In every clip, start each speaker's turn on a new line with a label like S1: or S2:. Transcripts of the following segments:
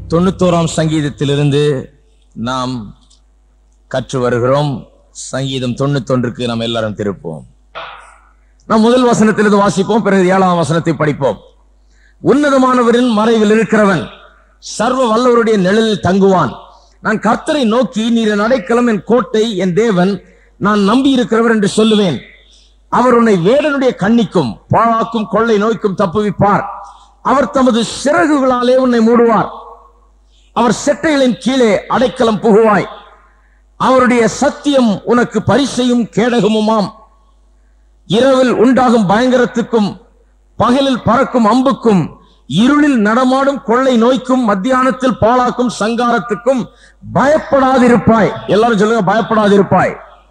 S1: 91ஆம் சங்கீதத்திலிருந்து நாம் கற்று வருகிறோம். சங்கீதம் 91க்கு நாம் எல்லாரும் திருப்போம். நாம் முதல் வசனத்திலிருந்து வாசிப்போம், பிறகு 7ஆம் வசனத்தை படிப்போம். உன்னதமானவரின் மறைவில் இருக்கிறவன் சர்வ வல்லவருடைய நிழலில் தங்குவான். நான் கர்த்தரை நோக்கி, நீர் என் அடைக்கலம், என் கோட்டை, என் தேவன், நான் நம்பி இருக்கிறவர் என்று சொல்லுவேன். அவர் உன்னை வேடனுடைய கண்ணிக்கும் பாழாக்கும் கொள்ளை நோய்க்கும் தப்புவிப்பார். அவர் தமது சிறகுகளாலே உன்னை மூடுவார். அவர் செட்டைகளின் கீழே அடைக்கலம் புகுவாய். அவருடைய சத்தியம் உனக்கு பரிசையும் கேடகமுமாம். இரவில் உண்டாகும் பயங்கரத்துக்கும் பகலில் பறக்கும் அம்புக்கும் இருளில் நடமாடும் கொள்ளை நோய்க்கும் மத்தியானத்தில் பாழாக்கும் சங்காரத்துக்கும் பயப்படாதிருப்பாய். எல்லாரும் சொல்லுங்க, பயப்படாதிருப்பாய்.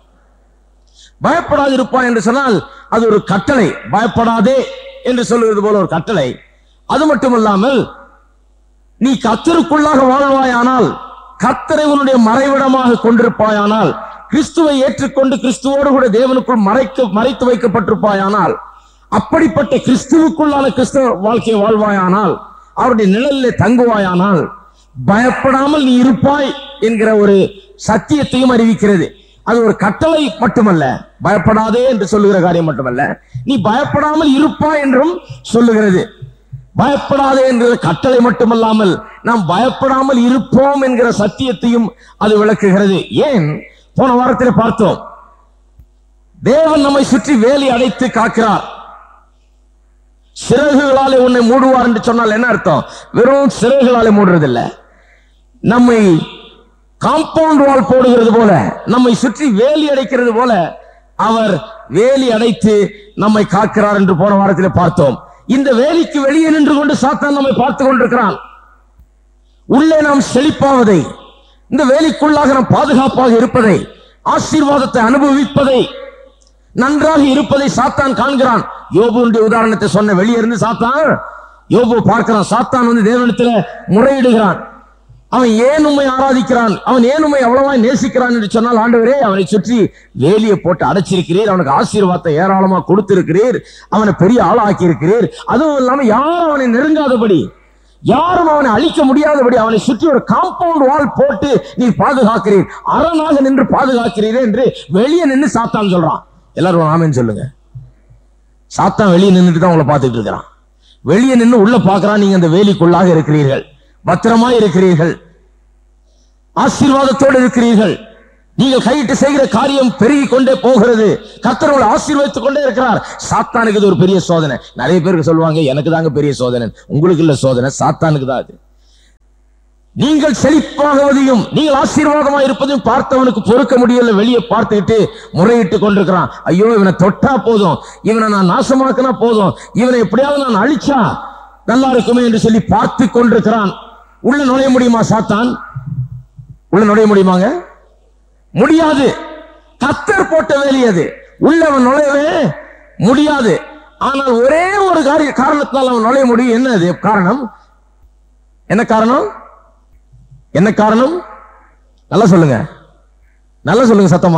S1: பயப்படாதிருப்பாய் என்று சொன்னால் அது ஒரு கட்டளை. பயப்படாதே என்று சொல்லுவது போல ஒரு கட்டளை. அது மட்டுமல்லாமல், நீ கர்த்தருக்குள்ளாக வாழ்வாயானால், கர்த்தரை உன்னுடைய மறைவிடமாக கொண்டிருப்பாயானால், கிறிஸ்துவை ஏற்றுக்கொண்டு கிறிஸ்துவோடு கூட தேவனுக்குள் மறைத்து வைக்கப்பட்டிருப்பாயானால், அப்படிப்பட்ட கிறிஸ்துவுக்குள்ளான கிறிஸ்தவ வாழ்க்கையை வாழ்வாயானால், அவருடைய நிழலிலே தங்குவாயானால், பயப்படாமல் நீ இருப்பாய் என்கிற ஒரு சத்தியத்தையும் அறிவிக்கிறது. அது ஒரு கட்டளை மட்டுமல்ல, பயப்படாதே என்று சொல்லுகிற காரியம் மட்டுமல்ல, நீ பயப்படாமல் இருப்பாய் என்றும் சொல்லுகிறது. பயப்படாதே என்கிற கட்டளை மட்டுமல்லாமல் நாம் பயப்படாமல் இருப்போம் என்கிற சத்தியத்தையும் அது விளக்குகிறது. ஏன்? போன வாரத்தில் பார்த்தோம், தேவன் நம்மை சுற்றி வேலி அடைத்து காக்கிறார். சிறகுகளாலே உன்னை மூடுவார் என்று சொன்னால் என்ன அர்த்தம்? வெறும் சிறகுகளாலே மூடுறதில்லை, நம்மை காம்பவுண்ட் வால் போடுகிறது போல, நம்மை சுற்றி வேலி அடைக்கிறது போல அவர் வேலி அடைத்து நம்மை காக்கிறார் என்று போன வாரத்தில் பார்த்தோம். இந்த வேலிக்கு வெளியே நின்று கொண்டு சாத்தான் நம்மை பார்த்து கொண்டிருக்கிறான். உள்ளே நாம் செழிப்பாவதை, இந்த வேலிக்குள்ளாக நாம் பாதுகாப்பாக இருப்பதை, ஆசீர்வாதத்தை அனுபவிப்பதை, நன்றாக இருப்பதை சாத்தான் காண்கிறான். யோபுடைய உதாரணத்தை சொன்ன, வெளியே இருந்து சாத்தான் யோபு பார்க்கிறான். சாத்தான் வந்து தேவனிடத்தில் முறையிடுகிறான். அவன் ஏன் உம்மை ஆராதிக்கிறான், அவன் ஏன் உம்மை அவ்வளவாய் நேசிக்கிறான் என்று சொன்னால், ஆண்டவரே, அவனை சுற்றி வேலியை போட்டு அடைச்சிருக்கிறீர், அவனுக்கு ஆசீர்வாதத்தை ஏராளமா கொடுத்திருக்கிறீர், அவனை பெரிய ஆளாக்கி இருக்கிறீர். அதுவும் இல்லாம யாரும் அவனை நெருங்காதபடி, யாரும் அவனை அழிக்க முடியாதபடி அவனை சுற்றி ஒரு காம்பவுண்ட் வால் போட்டு நீ பாதுகாக்கிறீர், அரணாக நின்று பாதுகாக்கிறீர் என்று வெளியே நின்று சாத்தான் சொல்றான். எல்லாரும் ஆமென் சொல்லுங்க. சாத்தான் வெளியே நின்றுட்டு தான் உங்களை பார்த்துட்டு இருக்கிறான். வெளியே நின்று உள்ள பார்க்கிறான், நீங்க அந்த வேலிக்குள்ளாக இருக்கிறீர்கள், பத்திரமாய் இருக்கிறீர்கள், ஆசீர்வாதத்தோடு இருக்கிறீர்கள், நீங்கள் கையிட்டு செய்கிற காரியம் பெருகி கொண்டே போகிறது, கர்த்தர் உங்களை ஆசீர்வதித்துக் கொண்டே இருக்கிறார். சாத்தானுக்கு இது ஒரு பெரிய சோதனை. நிறைய பேருக்கு சொல்லுவாங்க, எனக்கு தாங்க பெரிய சோதனை. உங்களுக்கு இல்ல சோதனை, சாத்தானுக்கு தான் அது. நீங்கள் செழிப்பாகுவதையும் நீங்கள் ஆசீர்வாதமாக இருப்பதையும் பார்த்தவனுக்கு பொறுக்க முடியல. வெளியே பார்த்துக்கிட்டு முறையிட்டு கொண்டிருக்கிறான். ஐயோ, இவனை தொட்டா போதும், இவனை நான் நாசமாக்கினா போதும், இவனை எப்படியாவது நான் அழிச்சா நல்லா இருக்குமே என்று சொல்லி பார்த்து கொண்டிருக்கிறான். உள்ள நுழைய முடியுமா சாத்தான்? உள்ள நுழைய முடியுமாங்க? முடியாது. கர்த்தர் போட்ட வேலி அது. உள்ளவன் நுழையவே முடியாது. ஆனால் ஒரே ஒரு காரணத்தால் அவன் நுழைய முடியும். என்ன அது காரணம்? என்ன காரணம்? என்ன காரணம்? நல்லா சொல்லுங்க, நல்லா சொல்லுங்க சத்தமா.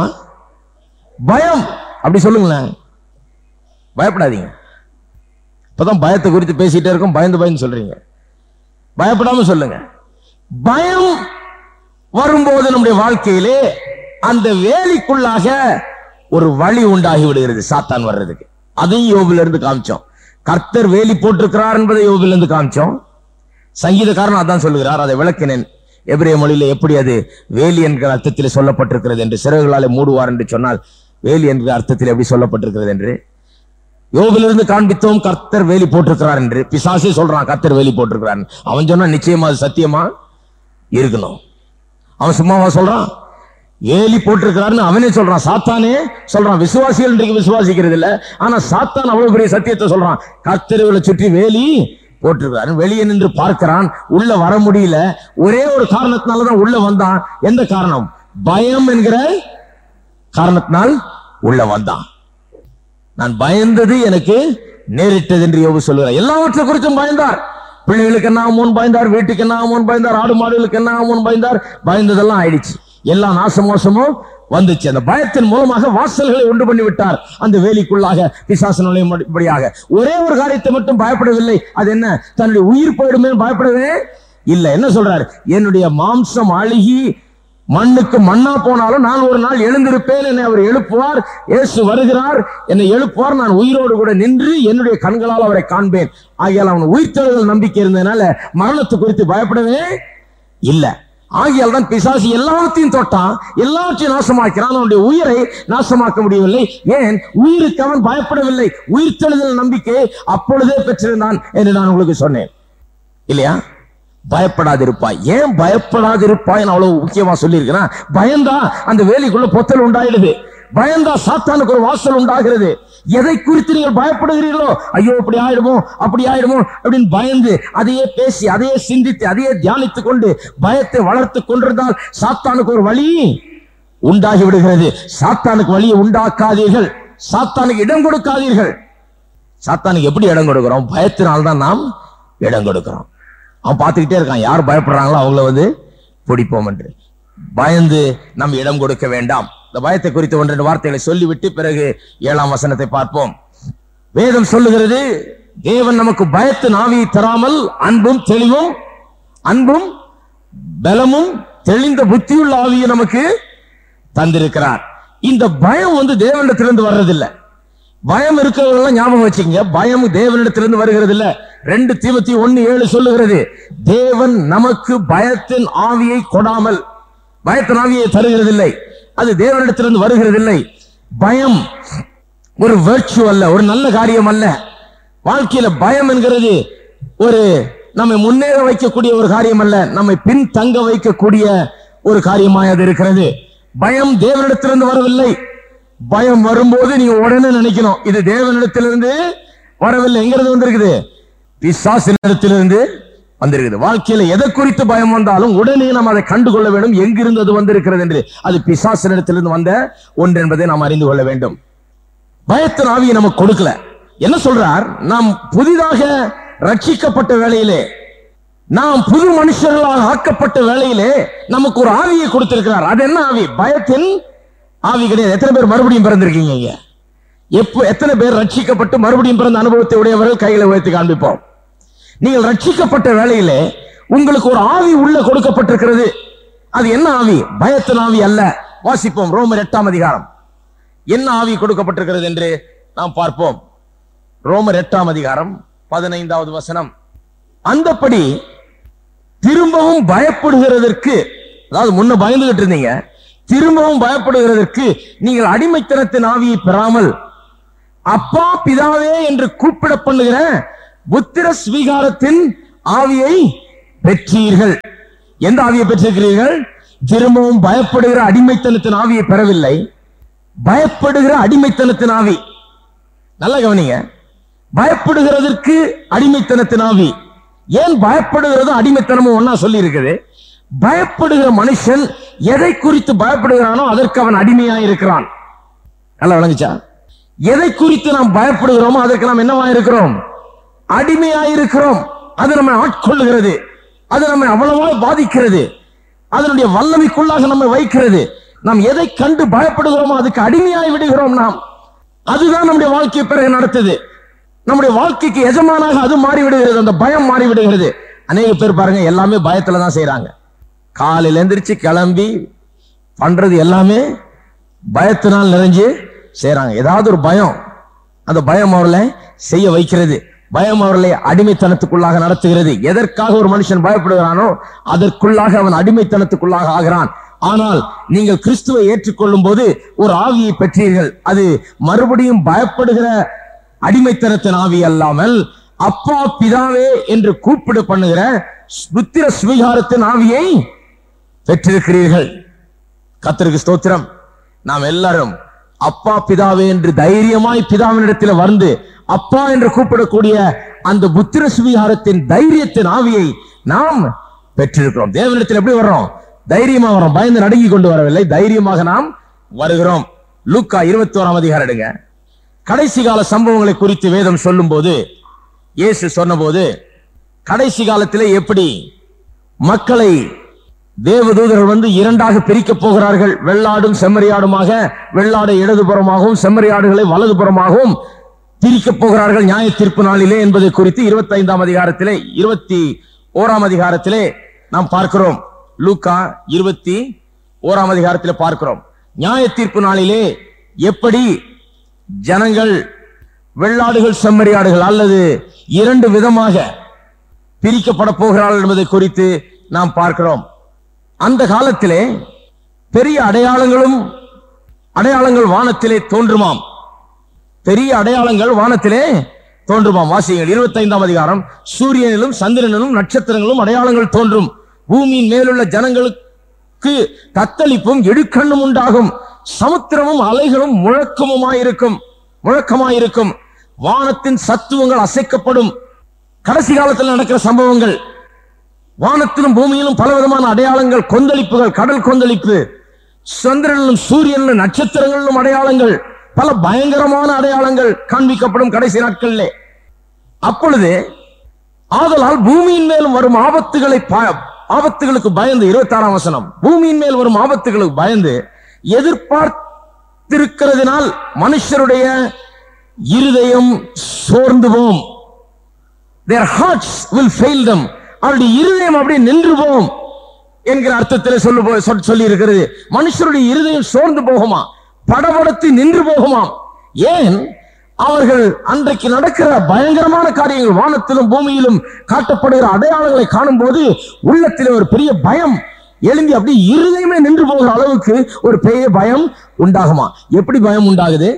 S1: பயம். அப்படி சொல்லுங்களேன். பயப்படாதீங்க. இப்பதான் பயத்தை குறித்து பேசிட்டே இருக்கும், பயந்து பயந்து சொல்றீங்க. பயப்படாம சொல்லுங்க. பயம் வரும்போது நம்முடைய வாழ்க்கையிலே அந்த வேலிக்குள்ளாக ஒரு வழி உண்டாகி விடுகிறது சாத்தான் வர்றதுக்கு. அதையும் யோபில இருந்து காமிச்சோம். கர்த்தர் வேலி போட்டிருக்கிறார் என்பதை யோபில இருந்து காமிச்சோம். சங்கீதக்காரன் அதான் சொல்லுகிறார், அதை விளக்கினேன். எபிரேய மொழியில எப்படி அது வேலி என்கிற அர்த்தத்தில் சொல்லப்பட்டிருக்கிறது என்று, சிறகுகளாலே மூடுவார் என்று சொன்னால் வேலி என்கிற அர்த்தத்தில் எப்படி சொல்லப்பட்டிருக்கிறது என்று யோபிலிருந்து காண்பித்தோம். கர்த்தர் வேலி போட்டிருக்கிறார் என்று. பிசாசே சொல்றான் கர்த்தர் வேலி போட்டிருக்கிறார். அவன் சொன்னா நிச்சயமா அது சத்தியமா இருக்கணும். அவன் சும்மாவா சொல்றான்? வேலி போட்டிருக்கிறார்னு அவனே சொல்றான். சாத்தானே சொல்றான். விசுவாசிகள் இன்றைக்கு விசுவாசிக்கிறது இல்ல, ஆனா சாத்தான் அவ்வளவு பெரிய சத்தியத்தை சொல்றான். கர்த்தரை சுற்றி வேலி போட்டிருக்கிறார். வெளியே நின்று பார்க்கிறான், உள்ள வர முடியல. ஒரே ஒரு காரணத்தினாலதான் உள்ள வந்தான். எந்த காரணம்? பயம் என்கிற காரணத்தினால் உள்ள வந்தான். நான் பயந்தது எனக்கு நேரிட்டது என்று யோபு சொல்கிறார். எல்லாவற்றை குறித்தும் பயந்தார். பிள்ளைகளுக்கு என்ன ஆகுமோன்னு பயந்தார், வீட்டுக்கு என்ன ஆகுமோன்னு பயந்தார், ஆடு மாடுகளுக்கு என்ன ஆகுமோன்னு பயந்தார். பயந்ததெல்லாம் ஆயிடுச்சு, எல்லா நாசமோசமும் வந்துச்சு. அந்த பயத்தின் மூலமாக வாசல்களை உண்டு பண்ணி விட்டார் அந்த வேலிக்குள்ளாக பிசாசு நுழையும்படியாக. ஒரே ஒரு காரியத்தை மட்டும் பயப்படவில்லை. அது என்ன? தன்னுடைய உயிர் போயிடுமே பயப்படவே இல்ல. என்ன சொல்றாரு? என்னுடைய மாம்சம் அழுகி மண்ணுக்கு மண்ணா போனாலும் நான் ஒரு நாள் எழுந்திருப்பேன், என்னை அவர் எழுப்புவார். இயேசு வருகிறார், என்னை எழுப்புவார், நான் உயிரோடு கூட நின்று என்னுடைய கண்களால் அவரை காண்பேன். ஆகையால் அவன் உயிர்த்தெழுதல் நம்பிக்கை இருந்ததுனால மரணத்தை குறித்து பயப்படவே இல்லை. ஆகையால் தான் பிசாசு எல்லாத்தையும் தொட்டான், எல்லாத்தையும் நாசமாக்கிறான், அவனுடைய உயிரை நாசமாக்க முடியவில்லை. ஏன்? உயிருக்கு அவன் பயப்படவில்லை, உயிர்த்தெழுதல் நம்பிக்கை அப்பொழுதே பெற்றிருந்தான் என்று நான் உங்களுக்கு சொன்னேன் இல்லையா? பயப்படாதிருப்பாய். ஏன் பயப்படாதிருப்பாய் அவ்வளவு முக்கியமா சொல்லி இருக்கிறேன்? பயந்தா அந்த வேலிக்குள்ள பொத்தல் உண்டாயிடுது, பயந்தா சாத்தானுக்கு ஒரு வாசல் உண்டாகிறது. எதை குறித்து நீங்கள் பயப்படுகிறீர்களோ, ஐயோ இப்படி ஆயிடுமோ அப்படி ஆயிடுமோ அப்படின்னு பயந்து அதையே பேசி அதையே சிந்தித்து அதையே தியானித்துக் கொண்டு பயத்தை வளர்த்து கொண்டிருந்தால் சாத்தானுக்கு ஒரு வழி உண்டாகி விடுகிறது. சாத்தானுக்கு வழியை உண்டாக்காதீர்கள், சாத்தானுக்கு இடம் கொடுக்காதீர்கள். சாத்தானுக்கு எப்படி இடம் கொடுக்கிறோம்? பயத்தினால்தான் நாம் இடம் கொடுக்கிறோம். அவன் பார்த்துக்கிட்டே இருக்கான், யார் பயப்படுறாங்களோ அவங்கள பிடிப்போம் என்று. பயந்து நம் இடம் கொடுக்க வேண்டாம். இந்த பயத்தை குறித்து 1-2 வார்த்தைகளை சொல்லிவிட்டு பிறகு 7ஆம் வசனத்தை பார்ப்போம். வேதம் சொல்லுகிறது, தேவன் நமக்கு பயத்தின் ஆவியை தராமல் அன்பும் தெளிவும், அன்பும் பலமும் தெளிந்த புத்தியுள்ள ஆவியை நமக்கு தந்திருக்கிறார். இந்த பயம் தேவனிடத்திலிருந்து வர்றதில்லை. பயம் இருக்கிறவர்கள் ஞாபகம் வச்சுங்க, பயம் தேவனிடத்திலிருந்து வருகிறது இல்ல. 2 தீமோத்தேயு 1:7 சொல்லுகிறது, தேவன் நமக்கு பயத்தின் ஆவியை கொடாமல், பயத்தின் ஆவியை தருகிறதில்லை, அது தேவனிடத்திலிருந்து வருகிறதில்லை. பயம் ஒரு வெர்ச்சு அல்ல, ஒரு நல்ல காரியம் அல்ல. வாழ்க்கையில பயம் என்கிறது ஒரு நம்மை முன்னேற வைக்கக்கூடிய ஒரு காரியம் அல்ல, நம்மை பின் தங்க வைக்கக்கூடிய ஒரு காரியமாய் அது இருக்கிறது. பயம் தேவனிடத்திலிருந்து வரவில்லை. பயம் வரும்போது நீங்க உடனே நினைக்கணும், இது தேவனிடத்திலிருந்து வரவில்லை. எங்கிறது வந்திருக்குது? பிசாசினிடத்திலிருந்து வந்திருக்குது. வாழ்க்கையில எதை குறித்து பயம் வந்தாலும் உடனே நாம் அதை கண்டுகொள்ள வேண்டும், எங்கிருந்து அது வந்திருக்கிறது என்று. அது பிசாசினிடத்திலிருந்து வந்த ஒன்று என்பதை நாம் அறிந்து கொள்ள வேண்டும். பயத்தின் ஆவியை நமக்கு கொடுக்கல. என்ன சொல்றார்? நாம் புதிதாக ரட்சிக்கப்பட்ட வேளையிலே, நாம் புது மனுஷர்களாக ஆக்கப்பட்ட வேளையிலே நமக்கு ஒரு ஆவியை கொடுத்திருக்கிறார். அது என்ன ஆவி? பயத்தின் ஆவி கிடையாது. எத்தனை பேர் மறுபடியும் பிறந்திருக்கீங்க? எத்தனை பேர் ரட்சிக்கப்பட்டு மறுபடியும் பிறந்த அனுபவத்தை உடையவர்கள் கைகளை உயர்த்தி காண்பிப்போம். நீங்கள் ரட்சிக்கப்பட்ட வேளையிலே உங்களுக்கு ஒரு ஆவி உள்ள கொடுக்கப்பட்டிருக்கிறது. அது என்ன ஆவி? பயத்தின் ஆவி அல்ல. வாசிப்போம் ரோமர் 8ஆம் அதிகாரம். என்ன ஆவி கொடுக்கப்பட்டிருக்கிறது என்று நாம் பார்ப்போம். ரோமர் 8ஆம் அதிகாரம் 15வது வசனம். அந்தப்படி திரும்பவும் பயப்படுகிறதற்கு, அதாவது முன்ன பயந்துகிட்டு இருந்தீங்க, திரும்பவும் பயப்படுகிறதற்கு நீங்கள் அடிமைத்தனத்தின் ஆவியை பெறாமல் அப்பா பிதாவே என்று கூப்பிட பண்ணுகிற புத்திர ஸ்வீகாரத்தின் ஆவியை பெற்றீர்கள். எந்த ஆவியை பெற்றிருக்கிறீர்கள்? திரும்பவும் பயப்படுகிற அடிமைத்தனத்தின் ஆவியை பெறவில்லை, பயப்படுகிற அடிமைத்தனத்தின் ஆவி. நல்லா கவனிங்க, பயப்படுகிறதற்கு அடிமைத்தனத்தின் ஆவி. ஏன் பயப்படுகிறது அடிமைத்தனமும் ஒன்னா சொல்லி இருக்குது? பயப்படுகிற மனுஷன் எதை குறித்து பயப்படுகிறானோ அதற்கு அவன் அடிமையாயிருக்கிறான். நல்லா விளங்குச்சா? எதை குறித்து நாம் பயப்படுகிறோமோ அதற்கு நாம் என்னவா இருக்கிறோம்? அடிமையாயிருக்கிறோம். அது நம்மை ஆட்கொள்ளுகிறது, அது நம்மை அவ்வளவா பாதிக்கிறது, அதனுடைய வல்லமைக்குள்ளாக நம்மை வைக்கிறது. நாம் எதை கண்டு பயப்படுகிறோமோ அதுக்கு அடிமையாய் விடுகிறோம் நாம். அதுதான் நம்முடைய வாழ்க்கையை பிறகு நடத்துது. நம்முடைய வாழ்க்கைக்கு எஜமானாக அது மாறிவிடுகிறது, அந்த பயம் மாறிவிடுகிறது. அநேக பேர் பாருங்க, எல்லாமே பயத்துல தான் செய்யறாங்க. காலையில எந்திரிச்சு கிளம்பி பண்றது எல்லாமே பயத்தினால் நிறைஞ்சு செய்யறாங்க. ஏதாவது ஒரு பயம், அந்த பயம் அவர்களை செய்ய வைக்கிறது, பயம் அவர்களை அடிமைத்தனத்துக்குள்ளாக நடத்துகிறது. எதற்காக ஒரு மனுஷன் பயப்படுகிறானோ அதற்குள்ளாக அவன் அடிமைத்தனத்துக்குள்ளாக ஆகிறான். ஆனால் நீங்கள் கிறிஸ்துவை ஏற்றுக்கொள்ளும் போது ஒரு ஆவியை பெற்றீர்கள். அது மறுபடியும் பயப்படுகிற அடிமைத்தனத்தின் ஆவி அல்லாமல் அப்பா பிதாவே என்று கூப்பிடு பண்ணுகிற புத்திர ஸ்வீகாரத்தின் ஆவியை பெற்றிருக்கிறீர்கள். கர்த்தருக்கு ஸ்தோத்திரம். நாம் எல்லாரும் அப்பா பிதாவே என்று தைரியமாய் பிதாவினிடத்தில் வந்து அப்பா என்று கூப்பிடக்கூடிய அந்த புத்திர ஸ்வீகாரத்தின் தைரியத்தின் ஆவியை நாம் பெற்றிருக்கிறோம். தேவனிடத்தில் எப்படி வர்றோம்? தைரியமா வரோம், பயந்து நடுங்கி கொண்டு வரவில்லை, தைரியமாக நாம் வருகிறோம். லூக்கா 21ஆம் அதிகாரம் எடுங்க. கடைசி கால சம்பவங்களை குறித்து வேதம் சொல்லும் போது, இயேசு சொன்ன போது, கடைசி காலத்திலே எப்படி மக்களை தேவதூதர்கள் இரண்டாக பிரிக்க போகிறார்கள், வெள்ளாடும் செம்மறியாடுமாக, வெள்ளாடை இடதுபுறமாகவும் செம்மறியாடுகளை வலதுபுறமாகவும் பிரிக்க போகிறார்கள் நியாய தீர்ப்பு நாளிலே என்பதை குறித்து 25ஆம் அதிகாரத்திலே 1 அதிகாரத்திலே நாம் பார்க்கிறோம். லூக்கா 21 அதிகாரத்திலே பார்க்கிறோம். நியாய தீர்ப்பு நாளிலே எப்படி ஜனங்கள் வெள்ளாடுகள் செம்மறியாடுகள் அல்லது 2 விதமாக பிரிக்கப்பட போகிறார்கள் என்பதை குறித்து நாம் பார்க்கிறோம். அந்த காலத்திலே பெரிய அடையாளங்கள் வானத்திலே தோன்றுமாம். பெரிய அடையாளங்கள் வானத்திலே தோன்றுமாம். வாசியுங்கள் 25 அதிகாரம். சூரியனிலும் சந்திரனிலும் நட்சத்திரங்களும் அடையாளங்கள் தோன்றும். பூமியின் மேலுள்ள ஜனங்களுக்கு தத்தளிப்பும் இடுக்கண்ணும் உண்டாகும். சமுத்திரமும் அலைகளும் முழக்கமாயிருக்கும். வானத்தின் சத்துவங்கள் அசைக்கப்படும். கடைசி காலத்தில் நடக்கிற சம்பவங்கள். வானத்திலும் பூமியிலும் பலவிதமான அடையாளங்கள், கொந்தளிப்புகள், கடல் கொந்தளிப்பு, சந்திரனிலும் சூரியனிலும் நட்சத்திரங்களிலும் அடையாளங்கள், பல பயங்கரமான அடையாளங்கள் காண்பிக்கப்படும் கடைசி நாட்களிலே. அப்பொழுது ஆதலால் பூமியின் மேலும் வரும் ஆபத்துகளுக்கு பயந்து 26ஆம் வசனம், பூமியின் மேல் வரும் ஆபத்துகளுக்கு பயந்து எதிர்பார்த்திருக்கிறதுனால் மனுஷருடைய இருதயம் சோர்ந்து போம். Their hearts will fail them. அவருடைய இருதயம் அப்படியே நின்று போம் என்கிற அர்த்தத்தில் சொல்லி இருக்கிறது. மனுஷருடைய இருதயம் சோர்ந்து போகுமா, படபடத்து நின்று போகுமாம். ஏன்? அவர்கள் அன்றைக்கு நடக்கிற பயங்கரமான காரியங்கள், வானத்திலும் பூமியிலும் காட்டப்படுகிற அடையாளங்களை காணும் போது உள்ளத்தில் ஒரு பெரிய பயம் எழுந்தி அப்படியே இருதயமே நின்று போகிற அளவுக்கு ஒரு பெரிய பயம் உண்டாகுமா. எப்படி பயம் உண்டாகுது?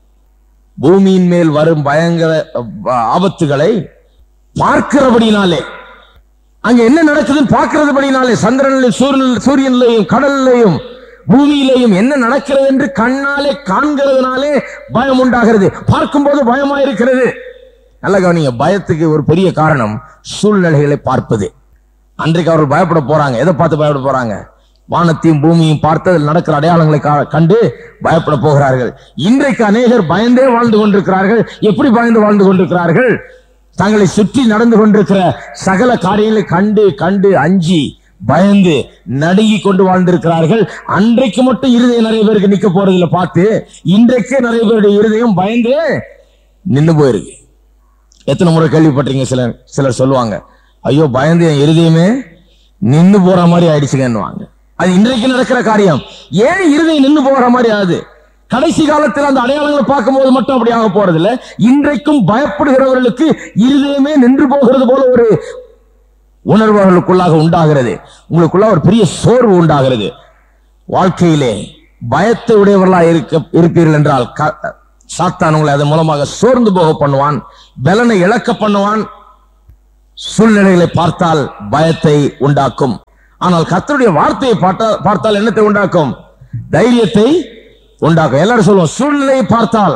S1: பூமியின் மேல் வரும் பயங்கர ஆபத்துகளை பார்க்கிறபடினாலே, அங்க என்ன நடக்குதுன்னு பார்க்கிறதுபடினாலே, சந்திரனிலும் சூரியனிலையும் கடலிலையும் பூமியிலையும் என்ன நடக்கிறது என்று கண்ணாலே காண்கிறதுனாலே பயம் உண்டாகிறது. பார்க்கும்போது பயமா இருக்கிறது. நல்ல கவனிங்க, பயத்துக்கு ஒரு பெரிய காரணம் சூழ்நிலைகளை பார்ப்பது. அன்றைக்கு அவர்கள் பயப்பட போறாங்க. எதை பார்த்து பயப்பட போறாங்க? வானத்தையும் பூமியும் பார்த்து அதில் நடக்கிற அடையாளங்களை கண்டு பயப்பட போகிறார்கள். இன்றைக்கு அநேகர் பயந்தே வாழ்ந்து கொண்டிருக்கிறார்கள். எப்படி பயந்து வாழ்ந்து கொண்டிருக்கிறார்கள்? தங்களை சுற்றி நடந்து கொண்டிருக்கிற சகல காரியங்களை கண்டு அஞ்சி பயந்து நடுங்கி கொண்டு வாழ்ந்திருக்கிறார்கள். அன்றைக்கு மட்டும் இருதயம் நிறைய பேருக்கு நிக்க போறதில்ல பார்த்து, இன்றைக்கே நிறைய பேருடைய இருதயம் பயந்து நின்று போயிருக்கு. எத்தனை முறை கேள்விப்பட்டீங்க? சிலர் சொல்லுவாங்க, ஐயோ பயந்து என் இருதயமே நின்று போற மாதிரி ஆயிடுச்சுங்கன்னுவாங்க. அது இன்றைக்கு நடக்கிற காரியம். ஏன் இருதயம் நின்று போற மாதிரி ஆகுது? கடைசி காலத்தில் அந்த அடையாளங்களை பார்க்கும் போது மட்டும் அப்படி ஆக போறதில்லை. இன்றைக்கும் பயப்படுகிறவர்களுக்கு இருதயமே நின்று போகிறது போல ஒரு உணர்வுகளுக்குள்ளாக உண்டாகிறது. உங்களுக்குள்ள ஒரு பெரிய சோர்வு உண்டாகிறது. வாழ்க்கையிலே பயத்தை உடையவர்களாக இருப்பீர்கள் என்றால் சாத்தான் உங்களை அதன் மூலமாக சோர்ந்து போக பண்ணுவான், பலனை இழக்க பண்ணுவான். சூழ்நிலைகளை பார்த்தால் பயத்தை உண்டாக்கும். ஆனால் கர்த்தருடைய வார்த்தையை பார்த்தால் என்னத்தை உண்டாக்கும்? தைரியத்தை உண்டாக்கும். எல்லாரும் சொல்லுவோம், சூழ்நிலையை பார்த்தால்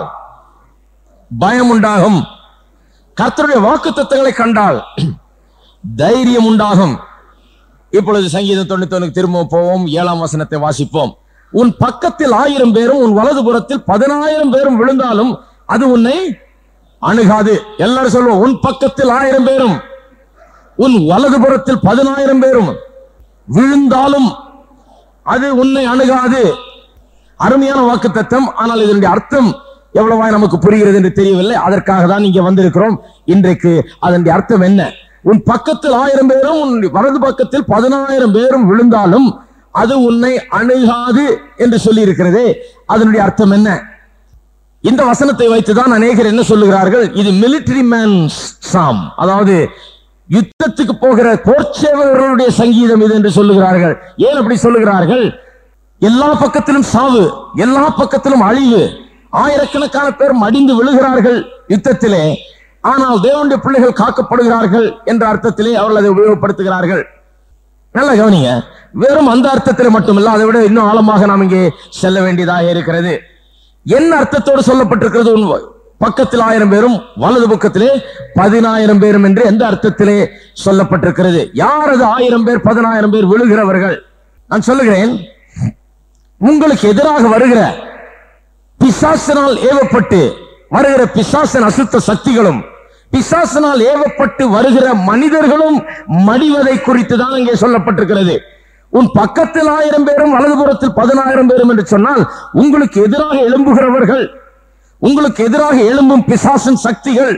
S1: பயம் உண்டாகும், கர்த்தருடைய வாக்குத்தத்தங்களை கண்டால் தைரியம் உண்டாகும். இப்பொழுது சங்கீதம் 91 திரும்ப போவோம். 7ஆம் வசனத்தை வாசிப்போம். உன் பக்கத்தில் 1000 பேரும் உன் வலதுபுறத்தில் 10,000 பேரும் விழுந்தாலும் அது உன்னை அணுகாது. எல்லாரும் சொல்லுவோம், உன் பக்கத்தில் 1000 பேரும் உன் வலதுபுறத்தில் 10,000 பேரும் விழுந்தாலும் அது உன்னை அணுகாது. அருமையான வாக்குத்தத்தம். ஆனால் இதனுடைய அர்த்தம் எவ்வளவாய் நமக்கு புரிகிறது என்று தெரியவில்லை. அதற்காக தான் இங்கே வந்திருக்கிறோம். இன்றைக்கு அதனுடைய அர்த்தம் என்ன? உன் பக்கத்தில் 1000 பேரும் உன் வலது பக்கத்தில் 10,000 பேரும் விழுந்தாலும் அது உன்னை அணுகாது என்று சொல்லி இருக்கிறதே, அதனுடைய அர்த்தம் என்ன? இந்த வசனத்தை வைத்துதான் அநேகர் என்ன சொல்லுகிறார்கள்? இது மிலிட்டரி மேன்ஸ் சாம், அதாவது யுத்தத்துக்கு போகிற போர்ச்சேவர்களுடைய சங்கீதம் இது என்று சொல்லுகிறார்கள். ஏன் அப்படி சொல்லுகிறார்கள்? எல்லா பக்கத்திலும் சாவு, எல்லா பக்கத்திலும் அழிவு, ஆயிரக்கணக்கான பேர் மடிந்து விழுகிறார்கள் யுத்தத்திலே. ஆனால் தேவனுடைய பிள்ளைகள் காக்கப்படுகிறார்கள் என்ற அர்த்தத்திலே அவர்கள் அதை உபயோகப்படுத்துகிறார்கள். நல்ல கவனிங்க, வெறும் அந்த அர்த்தத்திலே மட்டுமல்ல, அதை விட இன்னும் ஆழமாக நாம் இங்கே செல்ல வேண்டியதாக இருக்கிறது. என்ன அர்த்தத்தோடு சொல்லப்பட்டிருக்கிறது? பக்கத்தில் 1000 பேரும் வலது பக்கத்திலே 10,000 பேரும் என்று எந்த அர்த்தத்திலே சொல்லப்பட்டிருக்கிறது? யார் அது 1000 பேர் 10,000 பேர் விழுகிறவர்கள்? நான் சொல்லுகிறேன், உங்களுக்கு எதிராக வருகிற பிசாசினால் ஏவப்பட்டு வருகிற பிசாசின் அசுத்த சக்திகளும் பிசாசினால் ஏவப்பட்டு வருகிற மனிதர்களும் மடிவதை குறித்து தான் இங்கே சொல்லப்பட்டிருக்கிறது. உன் பக்கத்தில் 1000 பேரும் வலதுபுறத்தில் 10,000 பேரும் என்று சொன்னால் உங்களுக்கு எதிராக எழும்புகிறவர்கள், உங்களுக்கு எதிராக எழும்பும் பிசாசின் சக்திகள்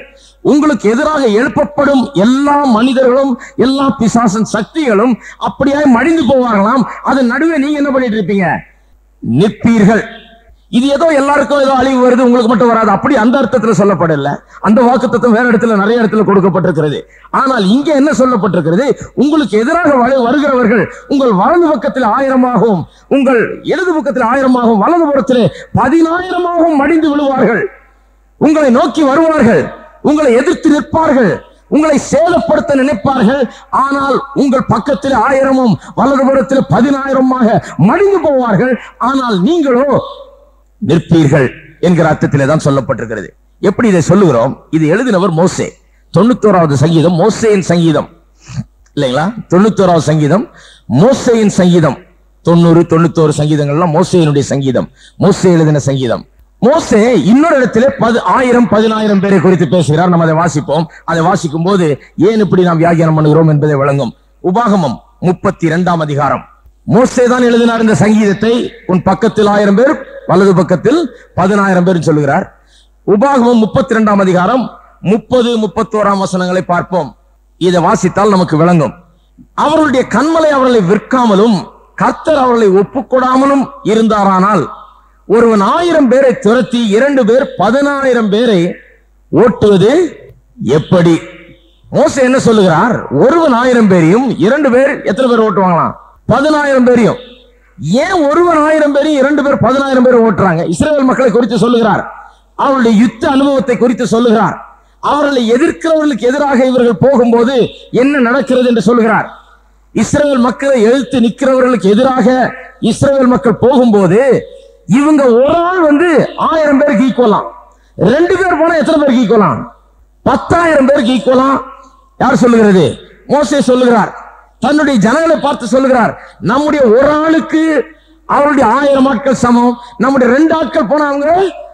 S1: உங்களுக்கு எதிராக எழுப்பப்படும் எல்லா மனிதர்களும் எல்லா பிசாசின் சக்திகளும் அப்படியே மடிந்து போவார்களாம். அதன் நடுவே நீங்க என்ன பண்ணிட்டு இருப்பீங்க? நிற்பீர்கள். இது ஏதோ எல்லாருக்கும் ஏதோ அழிவு வருது, உங்களுக்கு மட்டும் வராது, அப்படி அந்த அர்த்தத்துல சொல்லப்படல. அந்த வாக்குத்தத்தம் வேற இடத்துல நிறைய இடத்துல கொடுக்கப்பட்டிருக்கிறது. ஆனால் இங்க என்ன சொல்லப்பட்டிருக்கிறது? உங்களுக்கு எதிராக வருகிறவர்கள் உங்கள் வலது பக்கத்தில் 1000ஆகவும் உங்கள் இடது பக்கத்தில் 1000ஆகவும் வலது புறத்திலே 10,000ஆகவும் மடிந்து விழுவார்கள். உங்களை நோக்கி வருவார்கள், உங்களை எதிர்த்து நிற்பார்கள், உங்களை சேதப்படுத்த நினைப்பார்கள். ஆனால் உங்கள் பக்கத்தில் 1000ம் வலது புறத்தில் 10,000மாக மடிந்து போவார்கள். ஆனால் நீங்களோ நிற்பீர்கள் என்கிற அர்த்தத்திலே தான் சொல்லப்பட்டிருக்கிறது. எப்படி இதை சொல்லுகிறோம்? இது எழுதினவர் மோசே. 91வது சங்கீதம் மோசேயின் சங்கீதம் இல்லைங்களா? 91வது சங்கீதம் மோசேயின் சங்கீதம். 90, 91 சங்கீதங்கள்லாம் மோசேயினுடைய சங்கீதம், மோசே எழுதின சங்கீதம். மோசே இன்னொரு இடத்திலே 1000 10,000 பேரை குறித்து பேசுகிறார். நம்ம அதை வாசிப்போம். அதை வாசிக்கும் போது ஏன் இப்படி நாம் வியாக்கியானம் பண்ணுகிறோம் என்பதை விளங்கும். உபாகமம் 32ஆம் அதிகாரம். மோசே தான் எழுதினார் இந்த சங்கீதத்தை. உன் பக்கத்தில் 1000 பேர், வலது பக்கத்தில் 10,000 பேர் சொல்லுகிறார். உபாகமம் 32ஆம் அதிகாரம் 30, 31ஆம் வசனங்களை பார்ப்போம். இதை வாசித்தால் நமக்கு விளங்கும். அவர்களுடைய கண்மலை அவர்களை விற்காமலும் கர்த்தர் அவர்களை ஒப்புக்கொடாமலும் இருந்தாரானால் ஒருவன் 1000 பேரை துரத்தி 2 பேர் 10,000 பேரை ஓட்டுவது எப்படி? மோசே என்ன சொல்லுகிறார்? ஒருவன் 1000 பேரையும் 2 பேர் எத்தனை பேர் ஓட்டுவாங்களாம்? 10,000 பேரையும். ஏன் ஒருவன் 1000 பேரையும் 2 பேர் 10,000 பேரை ஓட்டுறாங்க? இஸ்ரவேல் மக்களை குறித்து சொல்லுகிறார். அவருடைய யுத்த அனுபவத்தை குறித்து சொல்லுகிறார். அவர்களை எதிர்க்கிறவர்களுக்கு எதிராக இவர்கள் போகும்போது என்ன நடக்கிறது என்று சொல்லுகிறார். இஸ்ரவேல் மக்களை எதிர்த்து நிற்கிறவர்களுக்கு எதிராக இஸ்ரவேல் மக்கள் போகும்போது இவங்க ஒரு ஆள் 1000 பேருக்கு ஈக்குவலாம். 2 பேர் போனா எத்தனை பேருக்கு ஈக்குவலாம்? 10,000 பேருக்கு ஈக்குவலாம். யார் சொல்லுகிறது? மோசே சொல்லுகிறார். தன்னுடைய ஜனங்களை பார்த்து சொல்லுகிறார், நம்முடைய ஒரு ஆளுக்கு அவருடைய 1000 ஆட்கள் சமம், நம்முடைய 2 ஆட்கள் போனா அவங்க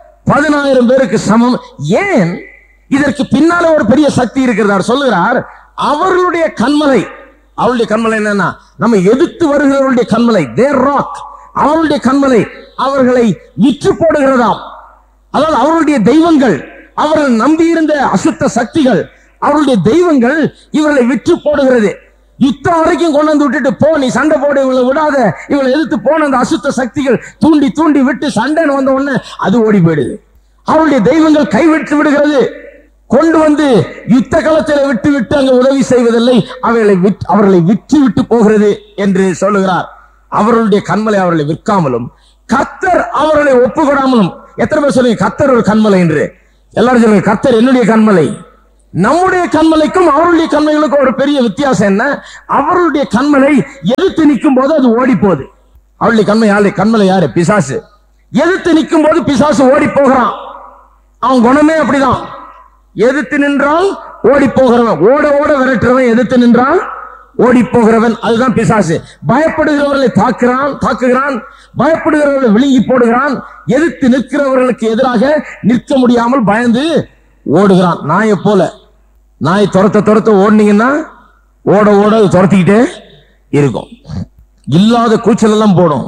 S1: 10,000 பேருக்கு சமம். ஏன்? இதற்கு பின்னால ஒரு பெரிய சக்தி இருக்கிறது. அவர் சொல்லுகிறார், அவர்களுடைய கண்மலை. அவருடைய கண்மலை என்னன்னா, நம்ம எதிர்த்து வருகிறவருடைய கண்மலை, their rock, அவருடைய கண்மலை அவர்களை விற்று போடுகிறதாம். அதாவது அவருடைய தெய்வங்கள், அவர்கள் நம்பியிருந்த அசுத்த சக்திகள், அவருடைய தெய்வங்கள் இவர்களை விற்று போடுகிறது. யுத்தம் வரைக்கும் கொண்டு வந்து விட்டுட்டு போ, நீ சண்டை போட, இவங்களை விடாத, இவங்களை எதிர்த்து போன அந்த அசுத்த சக்திகள் தூண்டி தூண்டி விட்டு சண்டைன்னு வந்த உடனே அது ஓடி போயிடுது. அவருடைய தெய்வங்கள் கைவிட்டு விடுகிறது. கொண்டு வந்து யுத்த களத்தில் விட்டு விட்டு அங்க உதவி செய்வதில்லை, அவர்களை விற்று விட்டு போகிறது என்று சொல்லுகிறார். அவர்களுடைய கண்மலை அவர்களை விற்காமலும் கர்த்தர் அவர்களை ஒப்புக்கொடாமலும். எத்தனை பேர் சொல்லுங்க கர்த்தர் ஒரு கண்மலை என்று? எல்லாரும் சொல்லுங்க, கர்த்தர் என்னுடைய கண்மலை. நம்முடைய கண்மலைக்கும் அவருடைய கண்மலைகளுக்கும் ஒரு பெரிய வித்தியாசம் என்ன? அவருடைய கண்மலை எதிர்த்து நிற்கும் போது அது ஓடி போகுது. அவருடைய கண்மலை யாரு? பிசாசு. எதிர்த்து நிற்கும் போது பிசாசு ஓடி போகிறான். அவன் குணமே அப்படிதான். எதிர்த்து நின்றால் ஓடி போகிறவன், ஓட ஓட விரட்டுறவன், எதிர்த்து நின்றால் ஓடி போகிறவன், அதுதான் பிசாசு. பயப்படுகிறவர்களை தாக்குகிறான், பயப்படுகிறவர்களை விழுங்கி போடுகிறான். எதிர்த்து நிற்கிறவர்களுக்கு எதிராக நிற்க முடியாமல் பயந்து ஓடுகிறான். நாயை போல. நாய் துரத்த ஓடுனீங்கன்னா ஓட ஓட துரத்திக்கிட்டே இருக்கும். இல்லாத கூச்சல் எல்லாம் போடும்,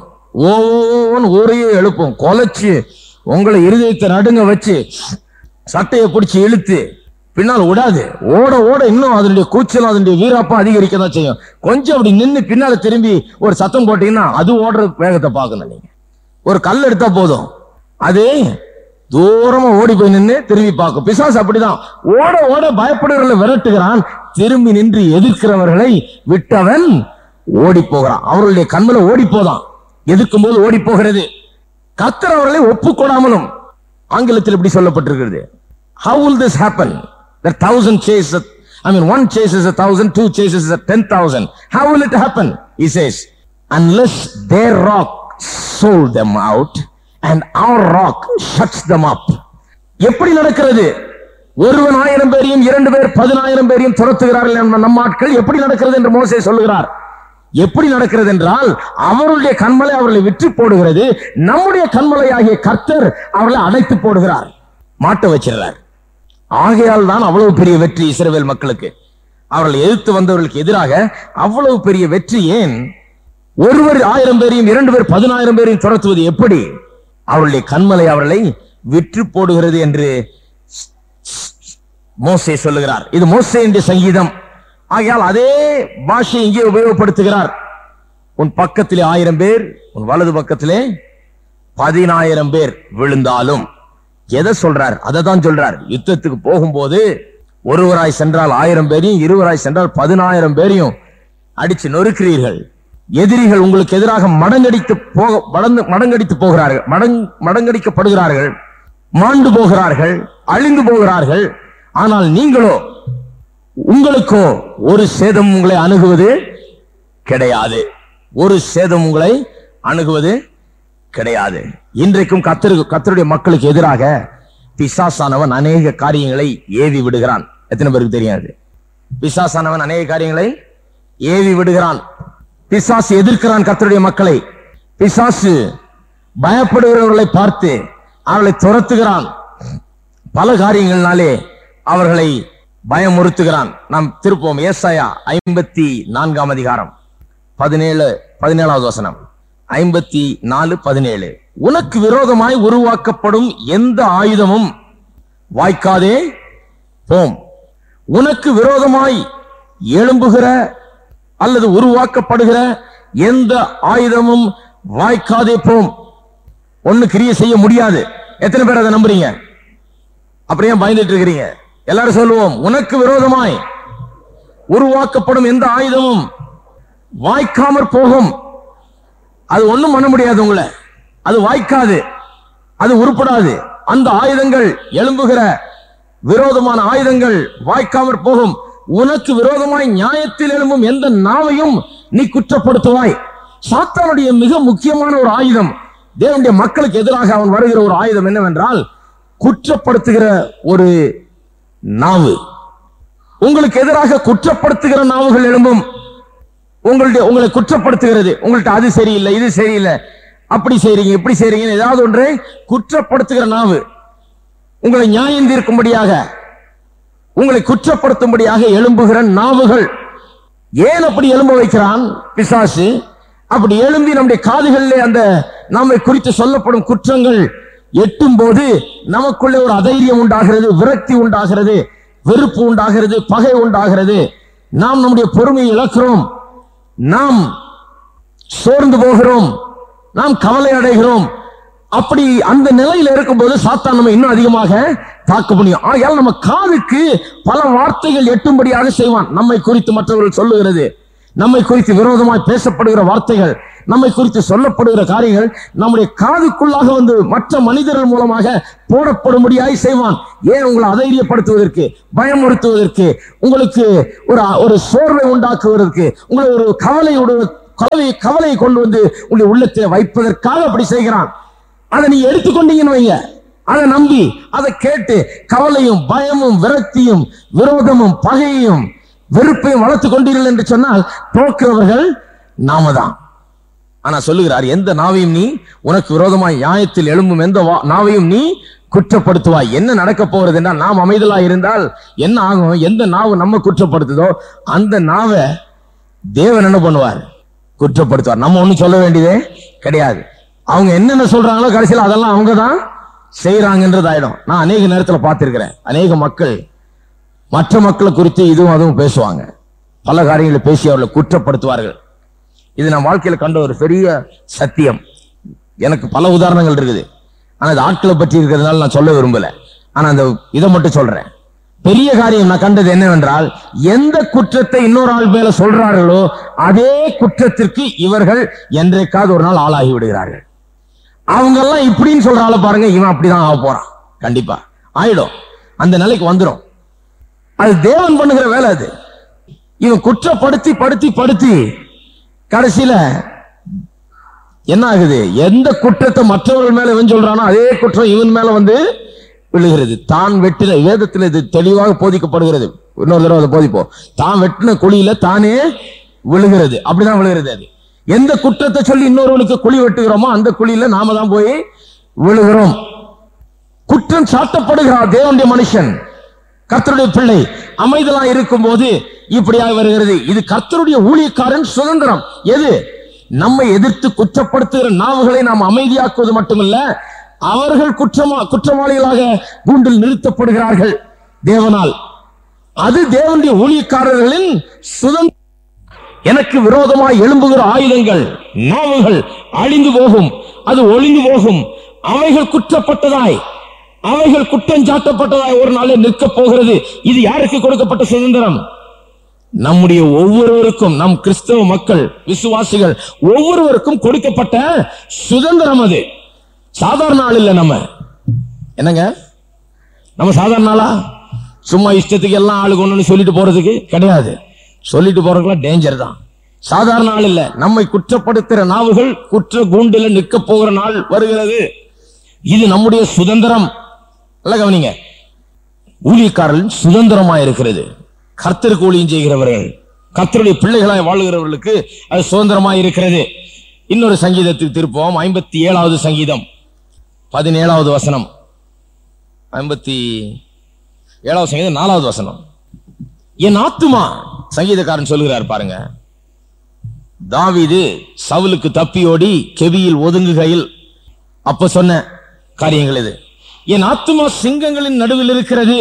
S1: ஓன்னு ஊரையே எழுப்பும், கொலைச்சு உங்களை இருதயத்தை நடுங்க வச்சு சட்டையை பிடிச்சி இழுத்து பின்னால் விடாது. ஓட ஓட இன்னும் அதனுடைய கூச்சலும் அதனுடைய வீராப்பா அதிகரிக்க தான் செய்யும். கொஞ்சம் அப்படி நின்று பின்னால திரும்பி ஒரு சத்தம் போட்டீங்கன்னா அது ஓடுற வேகத்தை பார்க்கணும். நீங்க ஒரு கல் எடுத்தா போதும், அது தூரமா ஓடி போய் நின்று திரும்பி பார்க்கும். பிசாசு அப்படிதான், ஓட ஓட பயப்படுகிறவர்களை விரட்டுகிறான், திரும்பி நின்று எதிர்க்கிறவர்களை விட்டவன் ஓடி போகிறான். அவர்களுடைய கண்மலை ஓடி போதான், எதிர்க்கும் போது ஓடி போகிறது. கர்த்தர் அவர்களை ஒப்புக்கொடாமலும். ஆங்கிலத்தில் இப்படி சொல்லப்பட்டிருக்கிறது, how will this happen? That 1,000 chases, one chases 1,000, 2 chases 10,000. How will it happen? He says, unless their rock sold them out and our rock shuts them up. எப்படி நடக்கிறது? ஒருவன் 1000 பேரையும் 2 பேர் 10,000 பேரையும் துரத்துகிறார்கள் நம்ம ஆட்கள். எப்படி நடக்கிறது என்று மோசே சொல்லுகிறார். எப்படி நடக்கிறது என்றால், அவருடைய கண்மலை அவர்களை விற்று போடுகிறது, நம்முடைய கண்மலை ஆகிய கர்த்தர் அவர்களை அடைத்து போடுகிறார், மாட்ட வச்சிருக்கிறார். ஆகையால் தான் அவ்வளவு பெரிய வெற்றி இஸ்ரவேல் மக்களுக்கு. அவர்களை எதிர்த்து வந்தவர்களுக்கு எதிராக அவ்வளவு பெரிய வெற்றி. ஏன்? ஒருவர் 1000 பேரையும் 2 பேர் 10,000 பேரையும் துரத்துவது எப்படி? அவருடைய கண்மலை அவர்களை விற்று போடுகிறது என்று மோசே சொல்லுகிறார். இது மோசேயுடைய சங்கீதம். ஆகையால் அதே பாஷை இங்கே உபயோகப்படுத்துகிறார். உன் பக்கத்திலே 1000 பேர், உன் வலது பக்கத்திலே 10,000 பேர் விழுந்தாலும். எதை சொல்றார்? அதை தான் சொல்றார். யுத்தத்துக்கு போகும்போது ஒருவராய் சென்றால் 1000 பேரையும், இருவராய் சென்றால் 10,000 பேரையும் அடிச்சு நொறுக்கிறீர்கள். எதிரிகள் உங்களுக்கு எதிராக மடங்கடித்து போகிறார்கள், மடங்கடிக்கப்படுகிறார்கள், மாண்டு போகிறார்கள், அழிந்து போகிறார்கள். ஆனால் நீங்களோ, உங்களுக்கோ ஒரு சேதம் உங்களை அணுகுவது கிடையாது. ஒரு சேதம் உங்களை அணுகுவது கிடையாது. இன்றைக்கும் கர்த்தருடைய மக்களுக்கு எதிராக பிசாசானவன் அநேக காரியங்களை ஏவி விடுகிறான். எத்தனை பேருக்கு தெரியாது? பிசாசானவன் அநேக காரியங்களை ஏவி விடுகிறான். பிசாசு எதிர்க்கிறான் கர்த்தருடைய மக்களை. பிசாசு பயப்படுகிறவர்களை பார்த்து அவர்களை துரத்துகிறான். பல காரியங்களாலே அவர்களை பயமுறுத்துகிறான். நாம் திருப்போம் ஏசாயா 54 அதிகாரம் 17வது வசனம். 54:17. உனக்கு விரோதமாய் உருவாக்கப்படும் எந்த ஆயுதமும் வாய்க்காதே போம். உனக்கு விரோதமாய் எழும்புகிற அல்லது உருவாக்கப்படுகிற எந்த ஆயுதமும் வாய்க்காதே போம். ஒண்ணு கிரியை செய்ய முடியாது. எத்தனை பேர் அதை நம்புறீங்க? அப்படியே பயந்துட்டு இருக்கிறீங்க? எல்லாரும் சொல்லுவோம், உனக்கு விரோதமாய் உருவாக்கப்படும் எந்த ஆயுதமும் வாய்க்காமற் போகும். அது ஒண்ணும் பண்ண முடியாது. உங்களை அது வாய்க்காது, அது உருப்படாது. அந்த ஆயுதங்கள், எழும்புகிற விரோதமான ஆயுதங்கள் வாய்க்காமற் போகும். உனக்கு விரோதமாய் நியாயத்தில் எழும்பும் எந்த நாவையும் நீ குற்றப்படுத்துவாய். சாத்தானுடைய மிக முக்கியமான ஒரு ஆயுதம், தேவனுடைய மக்களுக்கு எதிராக அவன் வருகிற ஒரு ஆயுதம் என்னவென்றால் குற்றப்படுத்துகிற ஒரு நாவு. உங்களுக்கு எதிராக குற்றப்படுத்துகிற நாவுகள் எழும்பும். உங்களை குற்றப்படுத்துகிறது. உங்கள்ட்ட அது சரியில்லை, இது சரியில்லை, அப்படி செய்றீங்க, இப்படி செய்றீங்க, ஏதாவது ஒன்றை குற்றப்படுத்துகிற நாவு. உங்களை நியாயம் தீர்க்கும்படியாக, உங்களை குற்றப்படுத்தும்படியாக எழும்புகிற நாவுகள். ஏன் அப்படி எழும்ப வைக்கிறான் பிசாசு? அப்படி எழும்பி நம்முடைய காதுகளிலே அந்த நம்மை குறித்து சொல்லப்படும் குற்றங்கள் எட்டும் போது நமக்குள்ளே ஒரு அதைரியம் உண்டாகிறது, விரக்தி உண்டாகிறது, வெறுப்பு உண்டாகிறது, பகை உண்டாகிறது. நாம் நம்முடைய பொறுமையை இழக்கிறோம், நாம் சோர்ந்து போகிறோம், நாம் கவலை அடைகிறோம். அப்படி அந்த நிலையில இருக்கும்போது சாத்தான் நம்ம இன்னும் அதிகமாக தாக்க முடியும். ஆகையால் நம்ம காதுக்கு பல வார்த்தைகள் எட்டும்படியாக செய்வான். நம்மை குறித்து மற்றவர்கள் சொல்லுகிறது, நம்மை குறித்து விரோதமாய் பேசப்படுகிற வார்த்தைகள், நம்மை குறித்து சொல்லப்படுகிற காரியங்கள் நம்முடைய காதுக்குள்ளாக வந்து மற்ற மனிதர்கள் மூலமாக போடப்படும்படியாய் செய்வான். ஏன்? உங்களை அதைரியப்படுத்துவதற்கு, பயமுறுத்துவதற்கு, உங்களுக்கு ஒரு சோர்வை உண்டாக்குவதற்கு, உங்களை ஒரு கவலையை கொண்டு வந்து உங்களுடைய உள்ளத்தை வைப்பதற்காக அப்படி செய்கிறான். அதை நீ எடுத்துக்கொண்டீங்கன்னு வைங்க, அதை நம்பி அதை கேட்டு கவலையும் பயமும் விரக்தியும் விரோதமும் பகையையும் வெறுப்பையும் வளர்த்துக் கொண்டீர்கள் என்று சொன்னால் தோக்கிறவர்கள் நாம தான். ஆனா சொல்லுகிறார், எந்த நாவையும் நீ, உனக்கு விரோதமாய் நியாயத்தில் எழும்பும் எந்த நாவையும் நீ குற்றப்படுத்துவாய். என்ன நடக்க போறது என்றால், நாம் அமைதலா இருந்தால் என்ன ஆகும்? எந்த நாவு நம்ம குற்றப்படுத்துதோ அந்த நாவை தேவன் என்ன பண்ணுவார்? குற்றப்படுத்துவார். நம்ம ஒண்ணும் சொல்ல வேண்டியதே கிடையாது. அவங்க என்னென்ன சொல்றாங்களோ கடைசியில் அதெல்லாம் அவங்க தான் செய்யறாங்கன்றது ஆயிடும். நான் அநேக நேரத்தில் பார்த்திருக்கிறேன், அநேக மக்கள் மற்ற மக்களை குறித்து இதுவும் அதுவும் பேசுவாங்க, பல காரியங்களை பேசி அவர்களை குற்றப்படுத்துவார்கள். இது நான் வாழ்க்கையில கண்ட ஒரு பெரிய சத்தியம். எனக்கு பல உதாரணங்கள் இருக்குது, ஆனா அது ஆட்களை பற்றி இருக்கிறதுனால நான் சொல்ல விரும்பல. ஆனா அந்த இதை மட்டும் சொல்றேன். பெரிய காரியம் நான் கண்டது என்னவென்றால், எந்த குற்றத்தை இன்னொரு ஆள் மேல சொல்றார்களோ அதே குற்றத்திற்கு இவர்கள் என்றைக்காவது ஒரு நாள் ஆளாகி விடுகிறார்கள். அவங்க எல்லாம் இப்படின்னு சொல்றால பாருங்க, இவன் அப்படிதான் ஆக போறான், கண்டிப்பா ஆயிடும், அந்த நிலைக்கு வந்துடும். அது தேவன் பண்ணுகிற வேலை. அது இவன் குற்றப்படுத்தி படுத்தி படுத்தி கடைசியில என்ன ஆகுது? எந்த குற்றத்தை மற்றவர்கள் மேல இவன் சொல்றானோ அதே குற்றம் இவன் மேல வந்து விழுகிறது. தான் வெட்டின, வேதத்தில் இது தெளிவாக போதிக்கப்படுகிறது, இன்னொரு தடவை போதிப்போம். தான் வெட்டின குழியில தானே விழுகிறது, அப்படிதான் விழுகிறது. அது எந்த குற்றத்தை சொல்லி இன்னொருவனுக்கு குழி வெட்டுகிறோமோ அந்த குழியில நாம தான் போய் விழுகிறோம். குற்றம் சாட்டப்படுகிறார் தேவனுடைய மனுஷன், கர்த்தருடைய பிள்ளை அமைதலா இருக்கும் போது இப்படியாக வருகிறது. இது கர்த்தருடைய ஊழியக்காரன் சுதந்திரம். எது? நம்மை எதிர்த்து குற்றப்படுத்துகிற நாவுகளை நாம் அமைதியாக்குவது மட்டுமல்ல, அவர்கள் குற்றவாளிகளாக கூண்டில் நிறுத்தப்படுகிறார்கள். தேவனால். அது தேவனுடைய ஊழியக்காரர்களின் சுதந்திரம். எனக்கு விரோதமாய் எழும்புகிற ஆயுதங்கள், நாவுகள் அழிந்து போகும், அது ஒளிந்து போகும். அவைகள் குற்றப்பட்டதாய், அவைகள் குற்றஞ்சாட்டப்பட்டதாய் ஒரு நாளே நிற்க போகிறது. இது யாருக்கு கொடுக்கப்பட்ட சுதந்திரம்? நம்முடைய ஒவ்வொருவருக்கும், நம் கிறிஸ்தவ மக்கள், விசுவாசிகள் ஒவ்வொருவருக்கும் கொடுக்கப்பட்ட சுதந்திரம். அது சாதாரண ஆள் இல்ல. நம்ம என்னங்க, நம்ம சாதாரண ஆளா? சும்மா இஷ்டத்துக்கு எல்லாம் ஆளுக்கு ஒண்ணு சொல்லிட்டு போறதுக்கு கிடையாது. சொல்லிட்டு போறதுக்குலாம் டேஞ்சர் தான். சாதாரண ஆள் இல்ல. நம்மை குற்றப்படுத்துற நாவுகள் குற்ற கூண்டில நிற்க போகிற நாள் வருகிறது. இது நம்முடைய சுதந்திரம். நல்ல கவனிங்க, ஊழியக்காரர்கள் சுதந்திரமா இருக்கிறது. கர்த்தருக்கு ஊழியம் செய்கிறவர்கள், கர்த்தருடைய பிள்ளைகளாய் வாழுகிறவர்களுக்கு அது சுதந்திரமா இருக்கிறது. இன்னொரு சங்கீதத்துக்கு திருப்போம். 57வது சங்கீதம் 17வது வசனம். 57வது சங்கீதம் 4வது வசனம். என் ஆத்துமா, சங்கீதக்காரன் சொல்லுகிறார் பாருங்க, தாவீது சவுலுக்கு தப்பி ஓடி கெபியில் ஒதுங்குகையில் அப்ப சொன்ன காரியங்கள் இது. என் ஆத்துமா சிங்கங்களின் நடுவில் இருக்கிறது,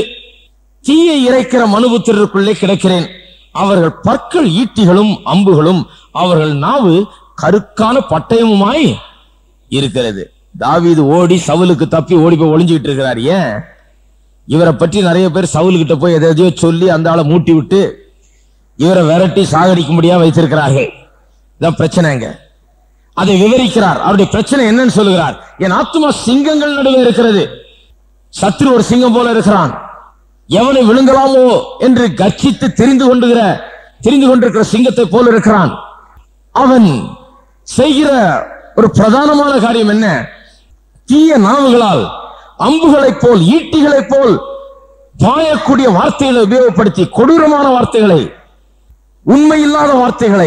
S1: தீயை இறைக்கிற மனுபுத்திரருக்குள்ளே கிடக்கிறேன். அவர்கள் பற்கள் ஈட்டிகளும் அம்புகளும், அவர்கள் நாவு கருக்கான பட்டயமுமாய் இருக்கிறது. தாவீது ஓடி சவுலுக்கு தப்பி ஓடி போய் ஒளிஞ்சுக்கிட்டு இருக்கிறார். ஏன்? இவரை பற்றி நிறைய பேர் சவுலுக்கிட்ட போய் எதையோ சொல்லி அந்த ஆளை மூட்டி விட்டு இவரை விரட்டி சாகடிக்க முடியாம வைத்திருக்கிறார்கள். இதான் பிரச்சனைங்க. அதை விவரிக்கிறார். அவருடைய பிரச்சனை என்னன்னு சொல்லுகிறார். என் ஆத்துமா சிங்கங்கள் நடுவே இருக்கிறது. சத்ரு ஒரு சிங்கம் போல இருக்கிறான். எவனை விழுங்கலாமோ என்று கர்ஜித்து தெரிந்து கொண்டிருக்கிற சிங்கத்தை போல இருக்கிறான். அவன் செய்கிற ஒரு பிரதானமான காரியம் என்ன? தீய நாவுகளால் அம்புகளைப் போல், ஈட்டிகளைப் போல் பாயக்கூடிய வார்த்தைகளை உபயோகப்படுத்தி, கொடூரமான வார்த்தைகளை, உண்மையில்லாத வார்த்தைகளை,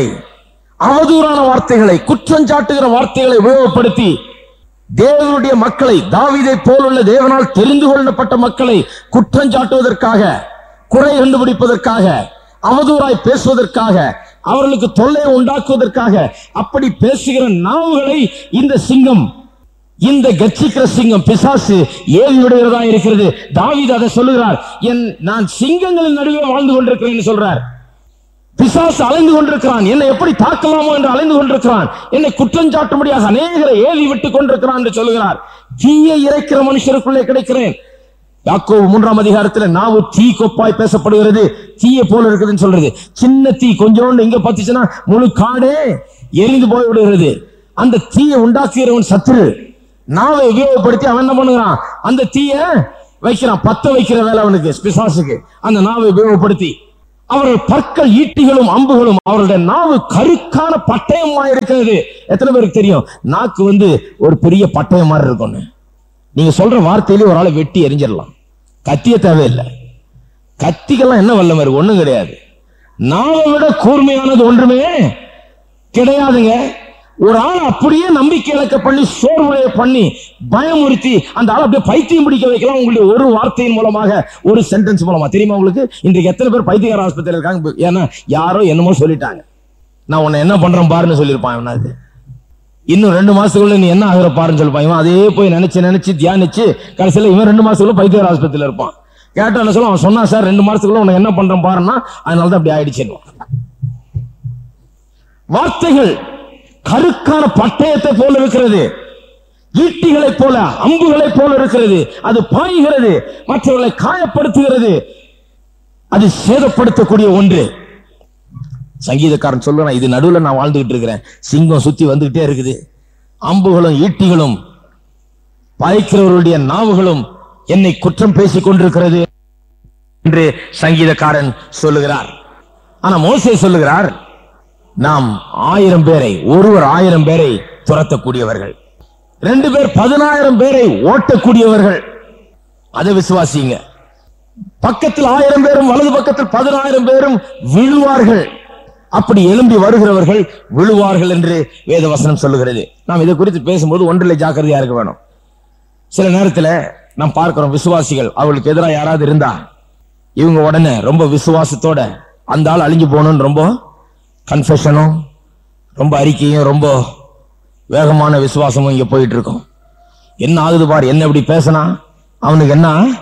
S1: அவதூறான வார்த்தைகளை, குற்றஞ்சாட்டுகிற வார்த்தைகளை உபயோகப்படுத்தி தேவனுடைய மக்களை, தாவீதை போலுள்ள தேவனால் தெரிந்து கொள்ளப்பட்ட மக்களை குற்றஞ்சாட்டுவதற்காக, குறை கண்டுபிடிப்பதற்காக, அவதூறாய் பேசுவதற்காக, அவர்களுக்கு தொல்லையை உண்டாக்குவதற்காக அப்படி பேசுகிற நாவுகளை இந்த சிங்கம், இந்த கர்ஜிக்கிற சிங்கம் பிசாசு ஏவி விடுகிறதா இருக்கிறது. தாவீது அதை சொல்லுகிறார். நான் சிங்கங்களின் நடுவே வாழ்ந்து கொண்டிருக்கிறேன் சொல்றார். பிசாசு அலைந்து கொண்டிருக்கிறான், என்னை எப்படி தாக்கலாமோ என்று அலைந்து கொண்டிருக்கிறான், என்னை குற்றஞ்சாட்டும்படியாக அநேகரை ஏவி விட்டுக் கொண்டிருக்கிறான் என்று சொல்லுகிறார். தீயை இறைக்கிற மனுஷருக்குள்ளே கிடைக்கிறேன். யாக்கோபு 3ஆம் அதிகாரத்தில் நாவு தீ கொப்பாய் பேசப்படுகிறது. தீயை போல இருக்குதுன்னு சொல்றது. சின்ன தீ கொஞ்சோண்டு இங்க பத்துச்சுன்னா முழு காடே எரிந்து போய் விடுகிறது. அந்த தீயை உண்டாக்குகிறவன் சத்துரு. நாவை உபயோகப்படுத்தி அவன் என்ன பண்ணுகிறான்? அந்த தீயை வைக்கிறான். பத்த வைக்கிற வேலை அவனுக்கு, பிசாசுக்கு. அந்த நாவை உபயோகப்படுத்தி அவர்கள் பற்கள் ஈட்டிகளும் அம்புகளும், அவருடைய நாவு கருக்கான பட்டயமா இருக்கிறது. எத்தனை பேருக்கு தெரியும் நாக்கு ஒரு பெரிய பட்டயம் மாதிரி இருக்கும்னு? நீங்க சொல்ற வார்த்தையிலே ஒரு ஆளை வெட்டி எரிஞ்சிடலாம். கத்திய தேவையில்லை. கத்திக்கெல்லாம் என்ன வல்லமை இருக்கு? ஒண்ணும் கிடையாது. நாவை விட கூர்மையானது ஒன்றுமே கிடையாதுங்க. ஒரு ஆள் அப்படியே நம்பிக்கை இழக்க பண்ணி, சோர்வுடைய பண்ணி, பயமுறுத்தி அந்த ஆள் அப்படியே பைத்தியம் பிடிக்க வைக்கலாம் உங்களுடைய ஒரு வார்த்தையின் மூலமாக, ஒரு சென்டென்ஸ் மூலமா. தெரியுமா உங்களுக்கு இன்றைக்கு எத்தனை பேர் பைத்தியக்கார ஆஸ்பத்திரியில் இருக்காங்க? ஏன்னா யாரோ என்னமோ சொல்லிட்டாங்க, நான் உன்னை என்ன பண்றேன் பாருன்னு சொல்லியிருப்பான். அது இன்னும் 2 மாசத்துக்குள்ள நீ என்ன ஆகிற பாருன்னு சொல்லிப்பான். இவன் அதே போய் நினைச்சு தியானிச்சு கடைசியில் இவன் 2 மாசத்துக்குள்ள பைத்தியக்கார ஆஸ்பத்திரியில் இருப்பான். கேட்டா என்ன சொல்ல? அவன் சொன்னா, சார் 2 மாசத்துக்குள்ள உன்னை என்ன பண்றேன் பாருன்னா, அதனாலதான் அப்படி ஆயிடுச்சு. வார்த்தைகள் கருக்கான பட்டயத்தை போல இருக்கிறது, ஈட்டிகளை போல, அம்புகளை போல இருக்கிறது. அது பாய்கிறது, மற்றவர்களை காயப்படுத்துகிறது, அது சேதப்படுத்தக்கூடிய ஒன்று. சங்கீதக்காரன் சொல்றான், இது நடுவில் நான் வாழ்ந்துகிட்டு இருக்கிறேன், சிங்கம் சுத்தி வந்துகிட்டே இருக்குது, அம்புகளும் ஈட்டிகளும் பாய்க்கிறவருடைய நாவுகளும் என்னை குற்றம் பேசிக் கொண்டிருக்கிறது என்று சங்கீதக்காரன் சொல்லுகிறார். ஆனா மோசே சொல்லுகிறார், நாம் 1000 பேரை, ஒருவர் 1000 பேரை துரத்தக்கூடியவர்கள், 2 பேர் 10,000 பேரை ஓட்டக்கூடியவர்கள். அதை விசுவாசிங்க. பக்கத்தில் 1000 பேரும் வலது பக்கத்தில் 10,000 பேரும் விழுவார்கள். அப்படி எழும்பி வருகிறவர்கள் விழுவார்கள் என்று வேத வசனம் சொல்லுகிறது. நாம் இதை குறித்து பேசும்போது ஒன்றிலே ஜாக்கிரதையா இருக்க வேணும். சில நேரத்தில் நாம் பார்க்கிறோம், விசுவாசிகள் அவர்களுக்கு எதிராக யாராவது இருந்தா இவங்க உடனே ரொம்ப விசுவாசத்தோட அந்த ஆள் அழிஞ்சு போகணும்னு ரொம்ப கன்ஃபெஷனும், ரொம்ப அறிக்கையும், ரொம்ப வேகமான விசுவாசமும் இங்க போயிட்டு இருக்கும். என்ன ஆகுது பார், என்ன இப்படி பேசினா அவனுக்கு என்ன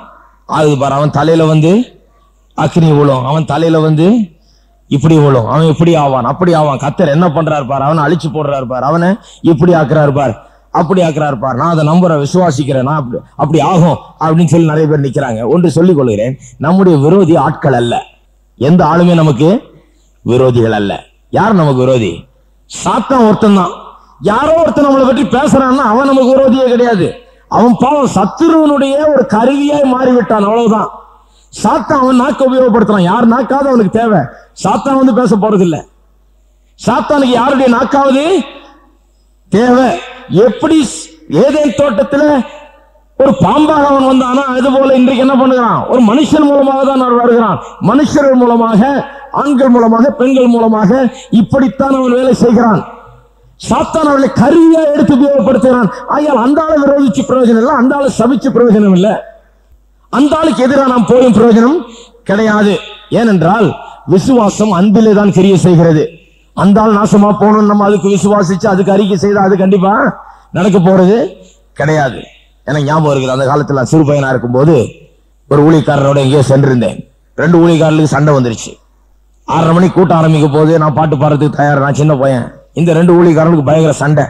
S1: ஆகுது பாரு. அவன் தலையில வந்து அக்னி விழும், அவன் தலையில வந்து இப்படி விழும், அவன் இப்படி ஆவான் அப்படி ஆவான். கர்த்தர் என்ன பண்றாரு பாரு, அவனை அழிச்சு போடுறாரு பாரு, அவனை இப்படி ஆக்குறாரு பாரு, அப்படி ஆக்குறாரு பாரு. நான் அதை நம்புற விசுவாசிக்கிறேன், நான் அப்படி ஆகும் அப்படின்னு சொல்லி நிறைய பேர் நிக்கிறாங்க. ஒன்று சொல்லிக் கொள்கிறேன், நம்முடைய விரோதி ஆட்கள் அல்ல. எந்த ஆளுமே நமக்கு விரோதிகள் அல்ல. யார் நமக்கு விரோதி? சாத்தான் ஒருத்தன் தான். யாரோ ஒருத்தன் நம்மளை பற்றி பேசுறான்னா அவன் நமக்கு விரோதியே கிடையாது. அவன் பாவம் சத்துருவனுடைய ஒரு கருவியாய் மாறிவிட்டான், அவ்வளவுதான். சாத்தான் அவன் நாக்க உபயோகப்படுத்துறான். யார் நாக்காவது அவனுக்கு தேவை. சாத்தான் வந்து பேச போறது இல்ல. சாத்தானுக்கு யாருடைய நாக்காவது தேவை? எப்படி ஏதேன் தோட்டத்தில் ஒரு பாம்பாக அவன் வந்தானா, அது போல இன்றைக்கு என்ன பண்ணுகிறான்? ஒரு மனுஷன் மூலமாக தான் அவர் வருகிறான். மனுஷர்கள் மூலமாக, ஆண்கள் மூலமாக, பெண்கள் மூலமாக இப்படித்தான் அவன் வேலை செய்கிறான். சாத்தான் அவளை கருவியா எடுத்து உபயோகப்படுத்துகிறான். ஆயால் அந்த ஆளை விரோதிச்சு பிரயோஜனம் இல்லை, அந்த ஆளை சபிச்சு பிரயோஜனம் இல்லை, அந்த ஆளுக்கு எதிராக நாம் போயும் பிரயோஜனம் கிடையாது. ஏனென்றால் விசுவாசம் அன்பிலே தான் கிரியை செய்கிறது. அந்த ஆள் நாசமா போகணும் நம்ம அதுக்கு விசுவாசிச்சு அதுக்கு அறிக்கை செய்தா அது கண்டிப்பா நடக்க போறது கிடையாது. எனக்கு ஞாபகம் இருக்குது, அந்த காலத்துல நான் சிறு பையனா இருக்கும்போது ஒரு ஊழியக்காரரோட எங்கேயோ சென்றிருந்தேன். 2 ஊழியக்காரர்களுக்கு சண்டை வந்துருச்சு. 6:30 மணிக்கு கூட்டம் ஆரம்பிக்க போது நான் பாட்டு பாடுறதுக்கு தயார், நான் சின்ன பையன். இந்த 2 ஊழியக்காரர்களுக்கு பயங்கர சண்டை.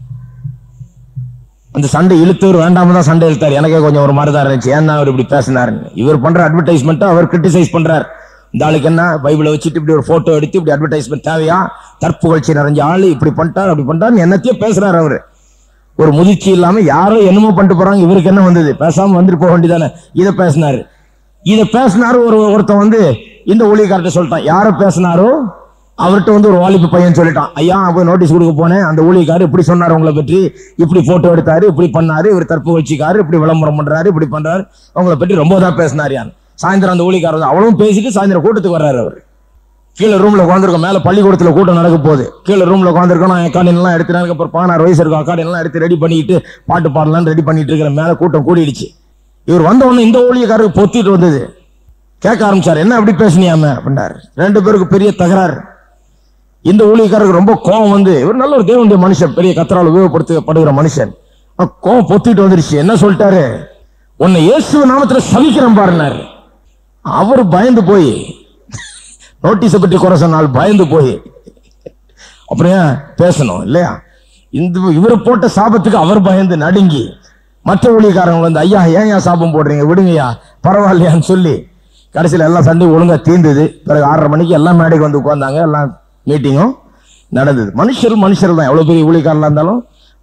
S1: அந்த சண்டை இழுத்தவர் வேண்டாம தான் சண்டை இழுத்தார். எனக்கே கொஞ்சம் ஒரு மாதிரி தான் இருந்துச்சு, ஏன்னா அவர் இப்படி பேசினாருன்னு. இவர் பண்ற அட்வர்டைஸ்மெண்ட் அவர் கிரிட்டிசைஸ் பண்றார். இந்த ஆளுக்கு என்ன பைபிளை வச்சுட்டு இப்படி ஒரு போட்டோ எடுத்து இப்படி அட்வர்டைஸ்மெண்ட் தேவையா, தற்புகழ்ச்சி நிறைஞ்ச ஆளு இப்படி பண்ணிட்டார் அப்படி பண்ணிட்டார் என்னத்தையும் பேசுறாரு அவரு. ஒரு முதிர்ச்சி இல்லாம யாரோ என்னமோ பண்ணிட்டு போறாங்க, இவருக்கு என்ன வந்தது, பேசாம வந்துட்டு போக வேண்டியதானே. இதை பேசினாரு. ஒருத்தன் வந்து இந்த ஊழியக்கார்ட்ட சொல்லிட்டான், யார பேசினாரோ அவர்கிட்ட வந்து ஒரு வாலிபு பையன் சொல்லிட்டான், ஐயா போய் நோட்டீஸ் கொடுக்க போனேன், அந்த ஊழியக்காரர் இப்படி சொன்னார் உங்களை பற்றி, இப்படி போட்டோ எடுத்தாரு, இப்படி பண்ணாரு, இவர் தற்புகழ்ச்சிக்காரு, இப்படி விளம்பரம் பண்றாரு, இப்படி பண்றாரு, உங்களை பற்றி ரொம்ப தான் பேசினார். யான் சாயந்தரம் அந்த ஊழியக்காரர் அவளும் பேசிட்டு சாயந்தரம் கூட்டத்துக்கு வர்றாரு. அவர் கீழே ரூம்ல உட்காந்துருக்கோம், மேல பள்ளிக்கூடத்துல கூட்டம் நடக்க போகுது. கீழே ரூம்ல உட்காந்துருக்கோம், நான் அக்கார்டியன் எல்லாம் எடுத்து, அப்புறம் 16 வயசு இருக்கும், அக்கார்டியன் எல்லாம் எடுத்து ரெடி பண்ணிட்டு பாட்டு பாடலான்னு ரெடி பண்ணிட்டு இருக்கிற. மேல கூட்டம் கூடிடுச்சு. இவர் வந்த உடனே இந்த ஊழியக்காரருக்கு பொத்திட்டு வந்தது. கேட்க ஆரம்பிச்சார், என்ன அப்படி பேசினியாம அப்படின்னாரு. 2 பேருக்கு பெரிய தகராறு. இந்த ஊழியக்காரருக்கு ரொம்ப கோபம் வந்து, இவர் நல்ல ஒரு தேவனுடைய மனுஷன், பெரிய கத்தரால் உபயோகப்படுத்தப்படுகிற மனுஷன், கோபம் பொத்திட்டு வந்துருச்சு. என்ன சொல்லிட்டாரு, உன்னை இயேசு நாமத்துல சபிக்கிறேன் பாருனாரு. அவர் பயந்து போய் நோட்டீஸை பற்றி குறை சொன்னால் பயந்து போய் அப்புறம் ஏன் பேசணும் இல்லையா, இவரை போட்ட சாபத்துக்கு அவர் பயந்து நடுங்கி மற்ற ஊழியக்காரங்க வந்து, ஐயா ஏன் சாபம் போடுறீங்க, விடுங்கய்யா பரவாயில்லையான்னு சொல்லி கடைசியில் எல்லாம் சண்டை ஒழுங்கா தீர்ந்தது. பிறகு 6:30 மணிக்கு எல்லாம் மேடைக்கு வந்து உட்கார்ந்தாங்க, எல்லாம் மீட்டிங்கும் நடந்தது. மனுஷர் தான், எவ்வளவு பெரிய ஊழியக்காரங்களா இருந்தாலும்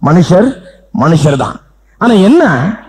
S1: மனுஷர் தான். ஆனா என்ன,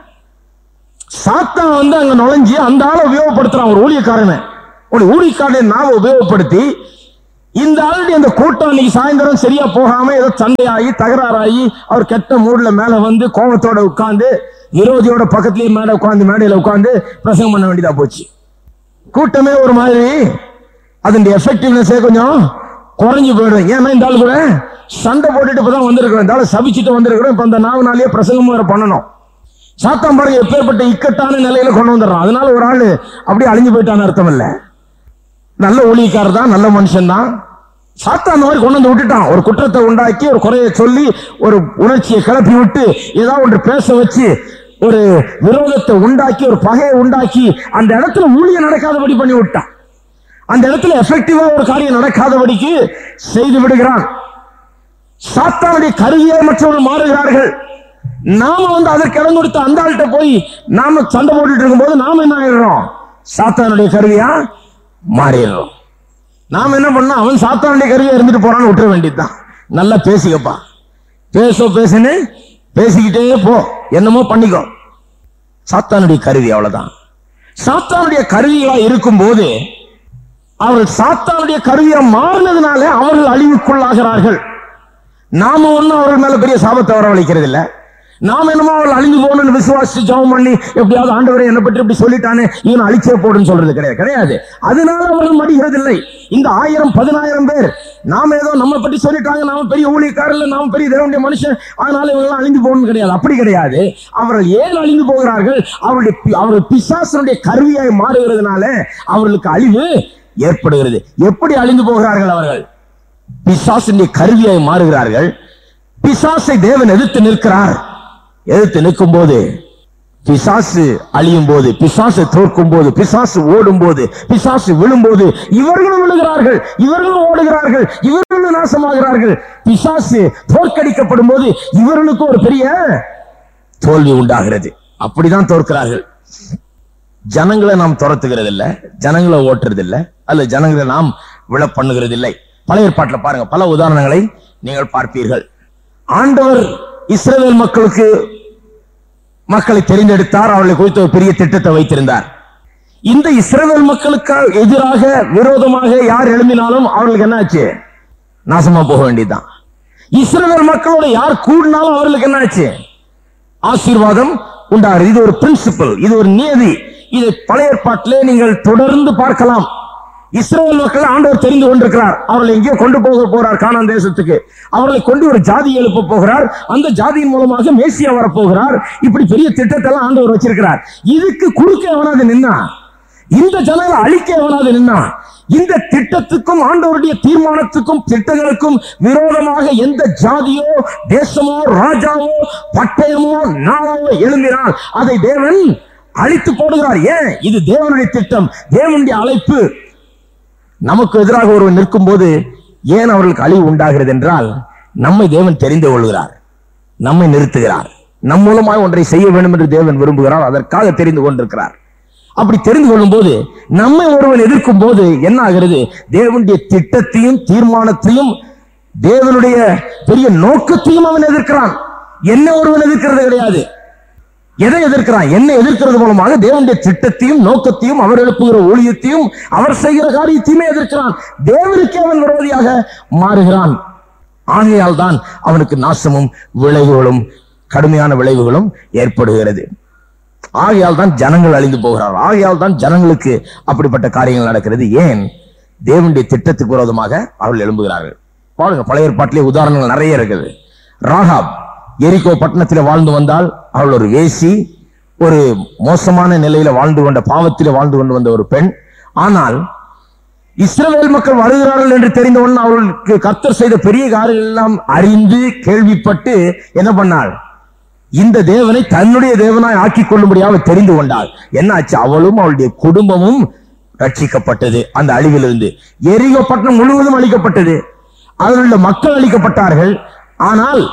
S1: சாத்தான் வந்து அங்க நுழைஞ்சு அந்த ஆளை உபயோகப்படுத்துறான். ஒரு ஊழியக்காரனை நாம உபயோகப்படுத்தி இந்த ஆளுடைய அந்த கூட்டம் அன்னைக்கு சாயந்தரம் சரியா போகாம ஏதோ சண்டையாகி தகராறாகி அவர் கெட்ட மூட்ல மேல வந்து கோபத்தோட உட்கார்ந்து விரோதியோட பக்கத்திலேயே மேடையில உட்கார்ந்து பிரசங்கம் பண்ண வேண்டியதா போச்சு. கூட்டமே ஒரு மாதிரி அதனுடைய எஃபெக்டிவ்னஸே கொஞ்சம் குறைஞ்சு போயிடும். ஏன்னா இந்த ஆளு கூட சண்டை போட்டுட்டு இப்பதான் வந்திருக்கிறோம், இந்த ஆளு சபிச்சுட்டு வந்திருக்கிறோம், இப்ப அந்த 4 நாளையே பிரசங்கம் வேற பண்ணணும். சாத்தான் பாருங்க எப்பேற்பட்ட இக்கட்டான நிலையில கொண்டு வந்துடுறான். அதனால ஒரு ஆளு அப்படியே அழிஞ்சு போயிட்டான்னு அர்த்தம் இல்ல. நல்ல ஊழியக்காரர் தான், நல்ல மனுஷன் தான். சாத்தான் அந்த மாதிரி கொண்டு வந்து விட்டுட்டான். ஒரு குற்றத்தை உண்டாக்கி, ஒரு குறையை சொல்லி, ஒரு உணர்ச்சியை கிளப்பி விட்டு, ஏதாவது ஒன்று பேச வச்சு, ஒரு விரோதத்தை உண்டாக்கி, ஒரு பகையை உண்டாக்கி, அந்த இடத்துல ஊழியம் நடக்காதபடி பண்ணி விட்டான். அந்த இடத்துல எஃபெக்டிவா ஒரு காரியம் நடக்காதபடிக்கு செய்து விடுகிறான். சாத்தானுடைய கருவியை மற்றவர்கள் மாறுகிறார்கள். நாம வந்து அதற்கு இடம் கொடுத்து அந்த ஆள்கிட்ட போய் நாம சண்டை போட்டுட்டு இருக்கும் போது நாம என்ன ஆயிடுறோம், சாத்தானுடைய கருவியா மாறிடுறோம். நாம என்ன பண்ணோம், அவன் சாத்தானுடைய கருவியா இருந்துட்டு போறான்னு விட்டுற வேண்டியதுதான். நல்லா பேசிக்கப்பா, பேசுன்னு பேசிக்கிட்டே போ, என்னமோ பண்ணிக்கோ. சாத்தானுடைய கருவி, அவ்வளவுதான். சாத்தானுடைய கருவிகளா இருக்கும் போது அவர்கள் சாத்தானுடைய கருவியா மாறினதுனால அவர்கள் அழிவுக்குள்ளாகிறார்கள். நாம ஒன்னும் அவர்கள் மேல பெரிய சாபத்தை வரவழைக்கிறது இல்ல. நாம என்னமோ அவர்கள் அழிஞ்சு போகணும்னு விசுவாசிச்சு ஜெபம் பண்ணி எப்படியாவது ஆண்டவரே என்னை பற்றி இப்படி சொல்லிட்டானே இவன் அழிச்சே போடுன்னு சொல்றது கிடையாது. அதனால அவர்கள் மடிகிறது இல்லை. இந்த 1000-10,000 பேர் நாம ஏதோ நம்ம பற்றி சொல்லிட்டாங்க, நாம பெரிய ஊழியக்காரர், நாம பெரிய தேவனுடைய மனுஷன், அதனால இவங்க அழிந்து போகணும் கிடையாது. அப்படி கிடையாது. அவர்கள் ஏன் அழிந்து போகிறார்கள், அவர்கள் பிசாசனுடைய கருவியாய் மாறுகிறதுனால அவர்களுக்கு அழிவு ஏற்படுகிறது. எப்படி அழிந்து போகிறார்கள் அவர்கள், பிசாசனுடைய கருவியாய் மாறுகிறார்கள். பிசாசை தேவன் எதிர்த்து நிற்கிறார். எதிர்த்து நிற்கும் போது பிசாசு அழியும் போது, பிசாசு தோற்கும் போது, பிசாசு ஓடும் போது, பிசாசு விழும்போது இவர்களும் விழுகிறார்கள், இவர்களும் ஓடுகிறார்கள், இவர்களும் நாசமாகிறார்கள். பிசாசு தோற்கடிக்கப்படும் போது இவர்களுக்கு ஒரு பெரிய தோல்வி உண்டாகிறது. அப்படிதான் தோற்கிறார்கள். ஜனங்களை நாம் துரத்துகிறது இல்ல, ஜனங்களை ஓட்டுறது இல்ல, அல்ல ஜனங்களை நாம் விழ பண்ணுகிறது இல்லை. பழைய ஏற்பாட்டில் பாருங்க, பல உதாரணங்களை நீங்கள் பார்ப்பீர்கள். ஆண்டவர் இஸ்ரவேல் மக்களை தெரிந்தெடுத்தார். அவர்களை குறித்த ஒரு பெரிய திட்டத்தை வைத்திருந்தார். இந்த இஸ்ரவேல் மக்களுக்கு எதிராக விரோதமாக யார் எழும்பினாலும் அவர்களுக்கு என்ன ஆச்சு? நாசமா போக வேண்டியதுதான். இஸ்ரவேல் மக்களோட யார் கூடினாலும் அவர்களுக்கு என்ன ஆச்சு? ஆசீர்வாதம் உண்டாரு. இது ஒரு பிரின்சிபல், இது ஒரு நியதி. இதை பழைய ஏற்பாட்டிலே நீங்கள் தொடர்ந்து பார்க்கலாம். இஸ்ரவேல் மக்கள் ஆண்டவர் தெரிந்து கொண்டிருக்கிறார். அவர்களை எங்கேயோ கொண்டு போக போறார், கானான் தேசத்துக்கு. அவர்களை கொண்டு ஒரு ஜாதி எழுப்ப போகிறார். அந்த ஜாதியின் மூலமாக மேசியா வரப்போகிறார். இப்படி பெரிய திட்டத்தை எல்லாம் ஆண்டவர் வச்சிருக்கிறார். இதுக்கு குறுக்க எவனாவது நின்னா, இந்த ஜனங்களை அழிக்க எவனாவது நின்னா, இந்த திட்டத்துக்கும் ஆண்டவருடைய தீர்மானத்துக்கும் திட்டங்களுக்கும் விரோதமாக எந்த ஜாதியோ தேசமோ ராஜாவோ பட்டயமோ நாவோ எழும்பினால் அதை தேவன் அழித்து போடுகிறார். ஏன்? இது தேவனுடைய திட்டம், தேவனுடைய அழைப்பு. நமக்கு எதிராக ஒருவன் நிற்கும் போது ஏன் அவர்களுக்கு அழிவு உண்டாகிறது என்றால், நம்மை தேவன் தெரிந்து கொள்கிறார், நம்மை நிறுத்துகிறார், நம் மூலமாக ஒன்றை செய்ய வேண்டும் என்று தேவன் விரும்புகிறார். அதற்காக தெரிந்து கொண்டிருக்கிறார். அப்படி தெரிந்து கொள்ளும் போது நம்மை ஒருவன் எதிர்க்கும் போது என்ன ஆகிறது? தேவனுடைய திட்டத்தையும் தீர்மானத்தையும் தேவனுடைய பெரிய நோக்கத்தையும் அவன் எதிர்க்கிறான். என்ன ஒருவன் எதிர்க்கிறது கிடையாது. எதை எதிர்க்கிறான்? என்ன எதிர்க்கிறது மூலமாக தேவனுடைய திட்டத்தையும் நோக்கத்தையும் அவர் எழுப்புகிற ஊழியத்தையும் அவர் செய்கிற காரியத்தையுமே எதிர்க்கிறான். தேவனுக்கு அவன் விரோதியாக மாறுகிறான். ஆகையால் தான் அவனுக்கு நாசமும் விளைவுகளும் கடுமையான விளைவுகளும் ஏற்படுகிறது. ஆகையால் தான் ஜனங்கள் அழிந்து போகிறார். ஆகையால் தான் ஜனங்களுக்கு அப்படிப்பட்ட காரியங்கள் நடக்கிறது. ஏன்? தேவனுடைய திட்டத்துக்கு விரோதமாக அவர்கள் எழும்புகிறார்கள். பாருங்க, பழைய ஏற்பாட்டிலே உதாரணங்கள் நிறைய இருக்குது. ராகாப் எரிகோ பட்டணத்தில் வாழ்ந்து வந்தால், அவள் ஒரு வேசி, ஒரு மோசமான நிலையில வாழ்ந்து கொண்ட, பாவத்தில் வாழ்ந்து கொண்டு வந்த ஒரு பெண். ஆனால் இஸ்ரவேல் மக்கள் வருகிறார்கள் என்று தெரிந்தவுடன் அவர்களுக்கு கர்த்தர் செய்த பெரிய காரியங்கள் எல்லாம் அறிந்து கேள்விப்பட்டு என்ன பண்ணாள்? இந்த தேவனை தன்னுடைய தேவனாய் ஆக்கிக் கொள்ளும்படியாக தெரிந்து கொண்டாள். என்ன ஆச்சு? அவளும் அவளுடைய குடும்பமும் ரட்சிக்கப்பட்டது அந்த அழிவிலிருந்து. எரிகோ பட்டணம் முழுவதும் அழிக்கப்பட்டது, அதில் உள்ள மக்கள் அழிக்கப்பட்டார்கள். ஆனால்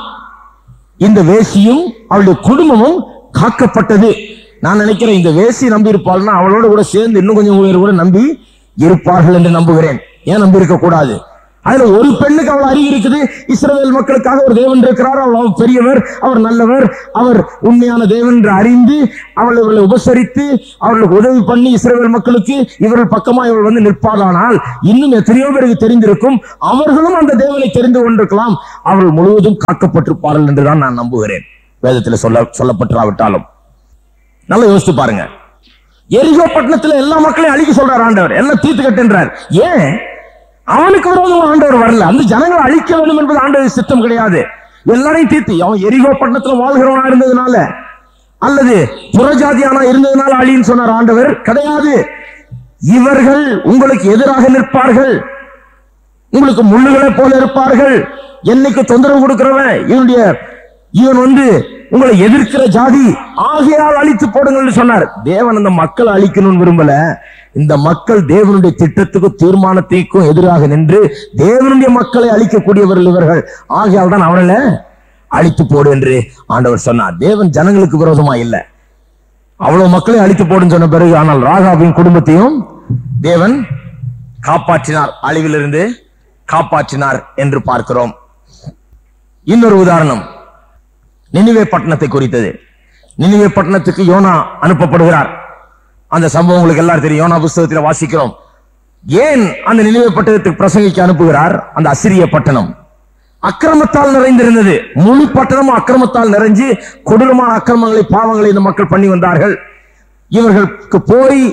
S1: இந்த வேசியும் அவளுடைய குடும்பமும் காக்கப்பட்டது. நான் நினைக்கிறேன், இந்த வேசி நம்பி இருப்பாள்னா அவளோட கூட சேர்ந்து இன்னும் கொஞ்சம் பேர் கூட நம்பி இருப்பார்கள் என்று நம்புகிறேன். ஏன் நம்பி இருக்க கூடாது? அதுல ஒரு பெண்ணுக்கு அவள் அறிவு இருக்குது. இஸ்ரவேல் மக்களுக்காக ஒரு தேவன் இருக்கிறார், அவர் பெரியவர், அவர் நல்லவர், அவர் உண்மையான தேவன் என்று அறிந்து அவர்களை உபசரித்து அவர்களுக்கு உதவி பண்ணி இஸ்ரவேல் மக்களுக்கு இவர்கள் பக்கமா இவள் வந்து நிற்பாளானால் இன்னும் எத்தனையோ பேருக்கு தெரிந்திருக்கும். அவர்களும் அந்த தேவனை தெரிந்து கொண்டிருக்கலாம். அவர்கள் முழுவதும் காக்கப்பட்டிருப்பார்கள் என்றுதான் நான் நம்புகிறேன், வேதத்தில் சொல்லப்பட்டிராவிட்டாலும். நல்லா யோசித்து பாருங்க. எரிகோ பட்டணத்தில் எல்லா மக்களையும் அழிக்க சொல்றார் ஆண்டவர், எல்லாம் தீர்த்து கட்டுன்றார். ஏன்? அவனுக்கு விரோதமா ஆண்டவர் வரல. அந்த ஜனங்களை அழிக்க வேண்டும் என்பது ஆண்டவர் சித்தம் கிடையாது. எல்லாரையும் தீர்த்து, அவன் எரிகோ பட்டணத்துல வாழ்கிறவனா இருந்ததுனால அல்லது புறஜாதியானா இருந்ததுனால அழின்னு சொன்னார் ஆண்டவர் கிடையாது. இவர்கள் உங்களுக்கு எதிராக நிற்பார்கள், உங்களுக்கு முள்ளுகளை போல இருப்பார்கள். என்னைக்கு தொந்தரவு கொடுக்கிறவன் இவன் வந்து உங்களை எதிர்க்கிற ஜாதி, ஆகையால் அழித்து போடுங்கள் சொன்னார். தேவன் அந்த மக்களை அழிக்கணும்னு விரும்பல. இந்த மக்கள் தேவனுடைய திட்டத்துக்கும் தீர்மானத்திற்கும் எதிராக நின்று தேவனுடைய மக்களை அழிக்கக்கூடியவர்கள் இவர்கள். ஆகையால் தான் அவர்களை அழித்து போடு என்று ஆண்டவர் சொன்னார். தேவன் ஜனங்களுக்கு விரோதமா இல்ல, அவ்வளவு மக்களை அழித்து போடுன்னு சொன்ன பிறகு ஆனால் ராகாபின் குடும்பத்தையும் தேவன் காப்பாற்றினார், அழிவிலிருந்து காப்பாற்றினார் என்று பார்க்கிறோம். இன்னொரு உதாரணம் நினிவே பட்டணத்தை குறித்தது. நினிவே பட்டணத்துக்கு யோனா அனுப்பப்படுகிறார். அந்த சம்பவம் உங்களுக்கு எல்லாரும் தெரியும், யோனா புஸ்தகத்தில் வாசிக்கிறோம். ஏன் அந்த நினிவே பட்டணத்துக்கு பிரசங்கிக்க அனுப்புகிறார்? அந்த அசிரிய பட்டணம் அக்கிரமத்தால் நிறைந்திருந்தது. முழு பட்டணமும் அக்கிரமத்தால் நிறைஞ்சு கொடூரமான அக்கிரமங்களை பாவங்களை இந்த மக்கள் பண்ணி வந்தார்கள். இவர்களுக்கு போய்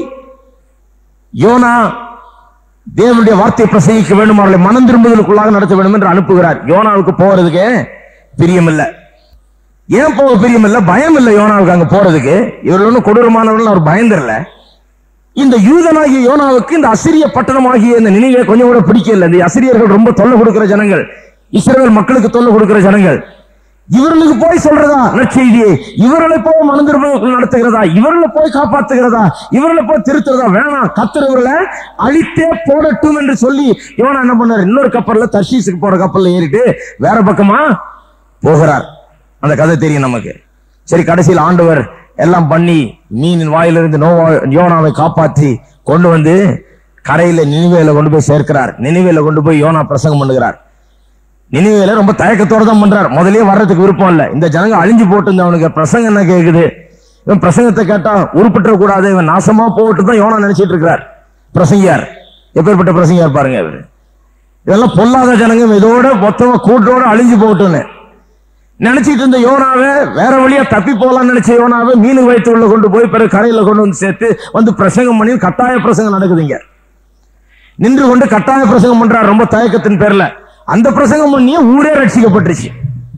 S1: யோனா தேவனுடைய வார்த்தையை பிரசங்கிக்க வேண்டும், அவர்களை மனம் திரும்புதலுக்குள்ளாக நடத்த வேண்டும் என்று அனுப்புகிறார். யோனாவுக்கு போறதுக்கு பிரியமில்லை. ஏன் போக பிரியமில்லை? பயம் இல்லை யோனாவுக்கு அங்க போறதுக்கு. இவர்கள் ஒன்றும் கொடூரமானவர்கள், அவர் பயந்துடல. இந்த யூதனாகிய யோனாவுக்கு இந்த அசிரிய பட்டணமாகிய இந்த நினைவே கொஞ்சம் கூட பிடிக்கல. இந்த அசிரியர்கள் ரொம்ப தொல்லை கொடுக்கிற ஜனங்கள், இஸ்ரவேல் மக்களுக்கு தொல்லை கொடுக்கிற ஜனங்கள். இவர்களுக்கு போய் சொல்றதா நற்செய்தியை, இவர்களை போய் மனந்திரும்புதல் நடத்துகிறதா, இவர்களை போய் காப்பாத்துகிறதா, இவர்களை போய் திருத்துறதா? வேணாம், கர்த்தர் இவர்களை அழித்தே போடட்டும் என்று சொல்லி யோனா என்ன பண்ணார்? இன்னொரு கப்பல்ல, தர்ஷீசுக்கு போற கப்பல்ல ஏறிட்டு வேற பக்கமா போகிறார். அந்த கதை தெரியும் நமக்கு. சரி, கடைசியில் ஆண்டவர் எல்லாம் பண்ணி மீனின் வாயிலிருந்து யோனாவை காப்பாற்றி கொண்டு வந்து கரையில நினிவேல கொண்டு போய் சேர்க்கிறார். நினிவேல கொண்டு போய் யோனா பிரசங்கம் பண்ணுகிறார். நினிவேல ரொம்ப தயக்கத்தோட தான் பண்றார். முதலே வர்றதுக்கு விருப்பம் இல்ல. இந்த ஜனங்க அழிஞ்சு போட்டு அவனுக்கு பிரசங்கம் என்ன கேக்குது? இவன் பிரசங்கத்தை கேட்டா உருப்பிட்ட கூடாது, இவன் நாசமா போட்டு தான் யோனா நினைச்சிட்டு இருக்கிறார். பிரசங்கியார் எப்பேற்பட்ட பிரசங்கியார் பாருங்க. இவர் இதெல்லாம் பொல்லாத ஜனங்க, இதோட மொத்தமா கூட்டோட அழிஞ்சு போட்டுன்னு நினைச்சிட்டு இருந்த யோனாவை, வேற வழியா தப்பி போலான்னு நினைச்ச யோனாவை மீன் வயிற்று உள்ள கொண்டு போய் பிறகு கரையில கொண்டு வந்து சேர்த்து வந்து பிரசங்கம் பண்ணி கட்டாய பிரசங்கம் நடக்குதுங்க. நின்று கொண்டு கட்டாய பிரசங்கம் பண்றார் ரொம்ப தயக்கத்தின் பேர்ல. அந்த பிரசங்கம் பண்ணியே ஊரே ரட்சிக்கப்பட்டுருச்சு.